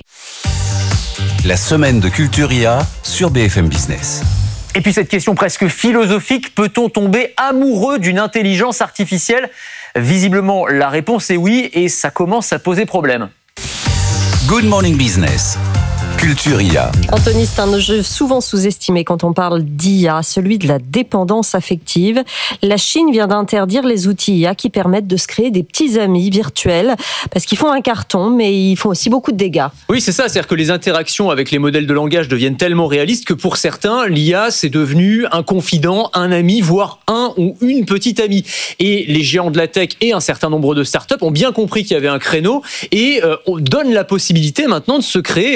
La semaine de Culture I A sur B F M Business. Et puis cette question presque philosophique, peut-on tomber amoureux d'une intelligence artificielle ? Visiblement, la réponse est oui, et ça commence à poser problème. Good Morning Business. Culture I A. Anthony, c'est un jeu souvent sous-estimé quand on parle d'I A, celui de la dépendance affective. La Chine vient d'interdire les outils I A qui permettent de se créer des petits amis virtuels parce qu'ils font un carton, mais ils font aussi beaucoup de dégâts. Oui, c'est ça, c'est-à-dire que les interactions avec les modèles de langage deviennent tellement réalistes que pour certains, l'I A, c'est devenu un confident, un ami, voire un ou une petite amie. Et les géants de la tech et un certain nombre de startups ont bien compris qu'il y avait un créneau et euh, on donne la possibilité maintenant de se créer effectivement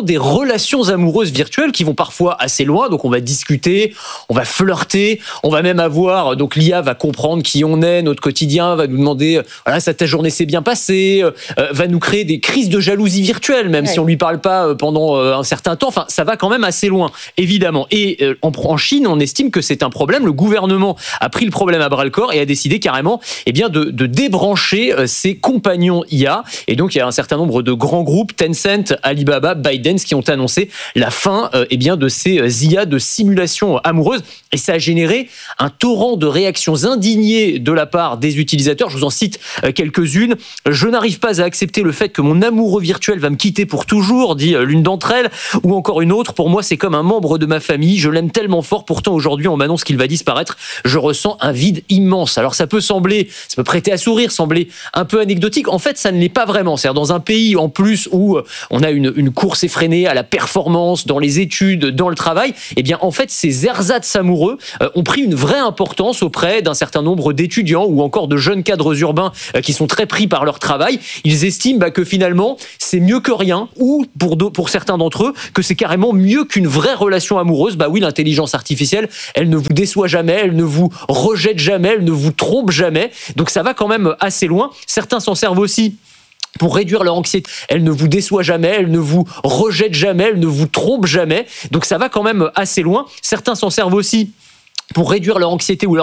finalement des relations amoureuses virtuelles qui vont parfois assez loin. Donc on va discuter, on va flirter, on va même avoir, donc l'I A va comprendre qui on est, notre quotidien, va nous demander, voilà, ça, ta journée s'est bien passée, euh, va nous créer des crises de jalousie virtuelle, même ouais. si on lui parle pas pendant euh, un certain temps. Enfin, ça va quand même assez loin, évidemment. Et euh, en, en Chine, on estime que c'est un problème. Le gouvernement a pris le problème à bras le corps et a décidé carrément, eh bien, de, de débrancher euh, ses compagnons I A. Et donc, il y a un certain nombre de grands groupes, Tencent, Alibaba, ByteDance, qui ont annoncé la fin, euh, eh bien, de ces I A de simulation amoureuse. Et ça a généré un torrent de réactions indignées de la part des utilisateurs. Je vous en cite euh, quelques-unes. Je n'arrive pas à accepter le fait que mon amoureux virtuel va me quitter pour toujours, dit euh, l'une d'entre elles. Ou encore une autre, pour moi, c'est comme un membre de ma famille. Je l'aime tellement fort. Pourtant, aujourd'hui, on m'annonce qu'il va disparaître. Je ressens un vide immense. Alors, ça peut sembler, ça peut prêter à sourire, sembler un peu anecdotique. En fait, ça ne l'est pas vraiment. C'est-à-dire, dans un pays, en plus, où on a une, une course effrénée à la performance, dans les études, dans le travail, eh bien, en fait, ces ersatz amoureux euh, ont pris une vraie importance auprès d'un certain nombre d'étudiants ou encore de jeunes cadres urbains euh, qui sont très pris par leur travail. Ils estiment bah, que finalement, c'est mieux que rien, ou pour, do- pour certains d'entre eux, que c'est carrément mieux qu'une vraie relation amoureuse. Bah oui, l'intelligence artificielle, elle ne vous déçoit jamais, elle ne vous rejette jamais, elle ne vous trompe jamais. Donc ça va quand même assez loin. Certains s'en servent aussi pour réduire leur anxiété. Elle ne vous déçoit jamais, elle ne vous rejette jamais, elle ne vous trompe jamais. Donc ça va quand même assez loin. Certains s'en servent aussi pour réduire leur anxiété ou leur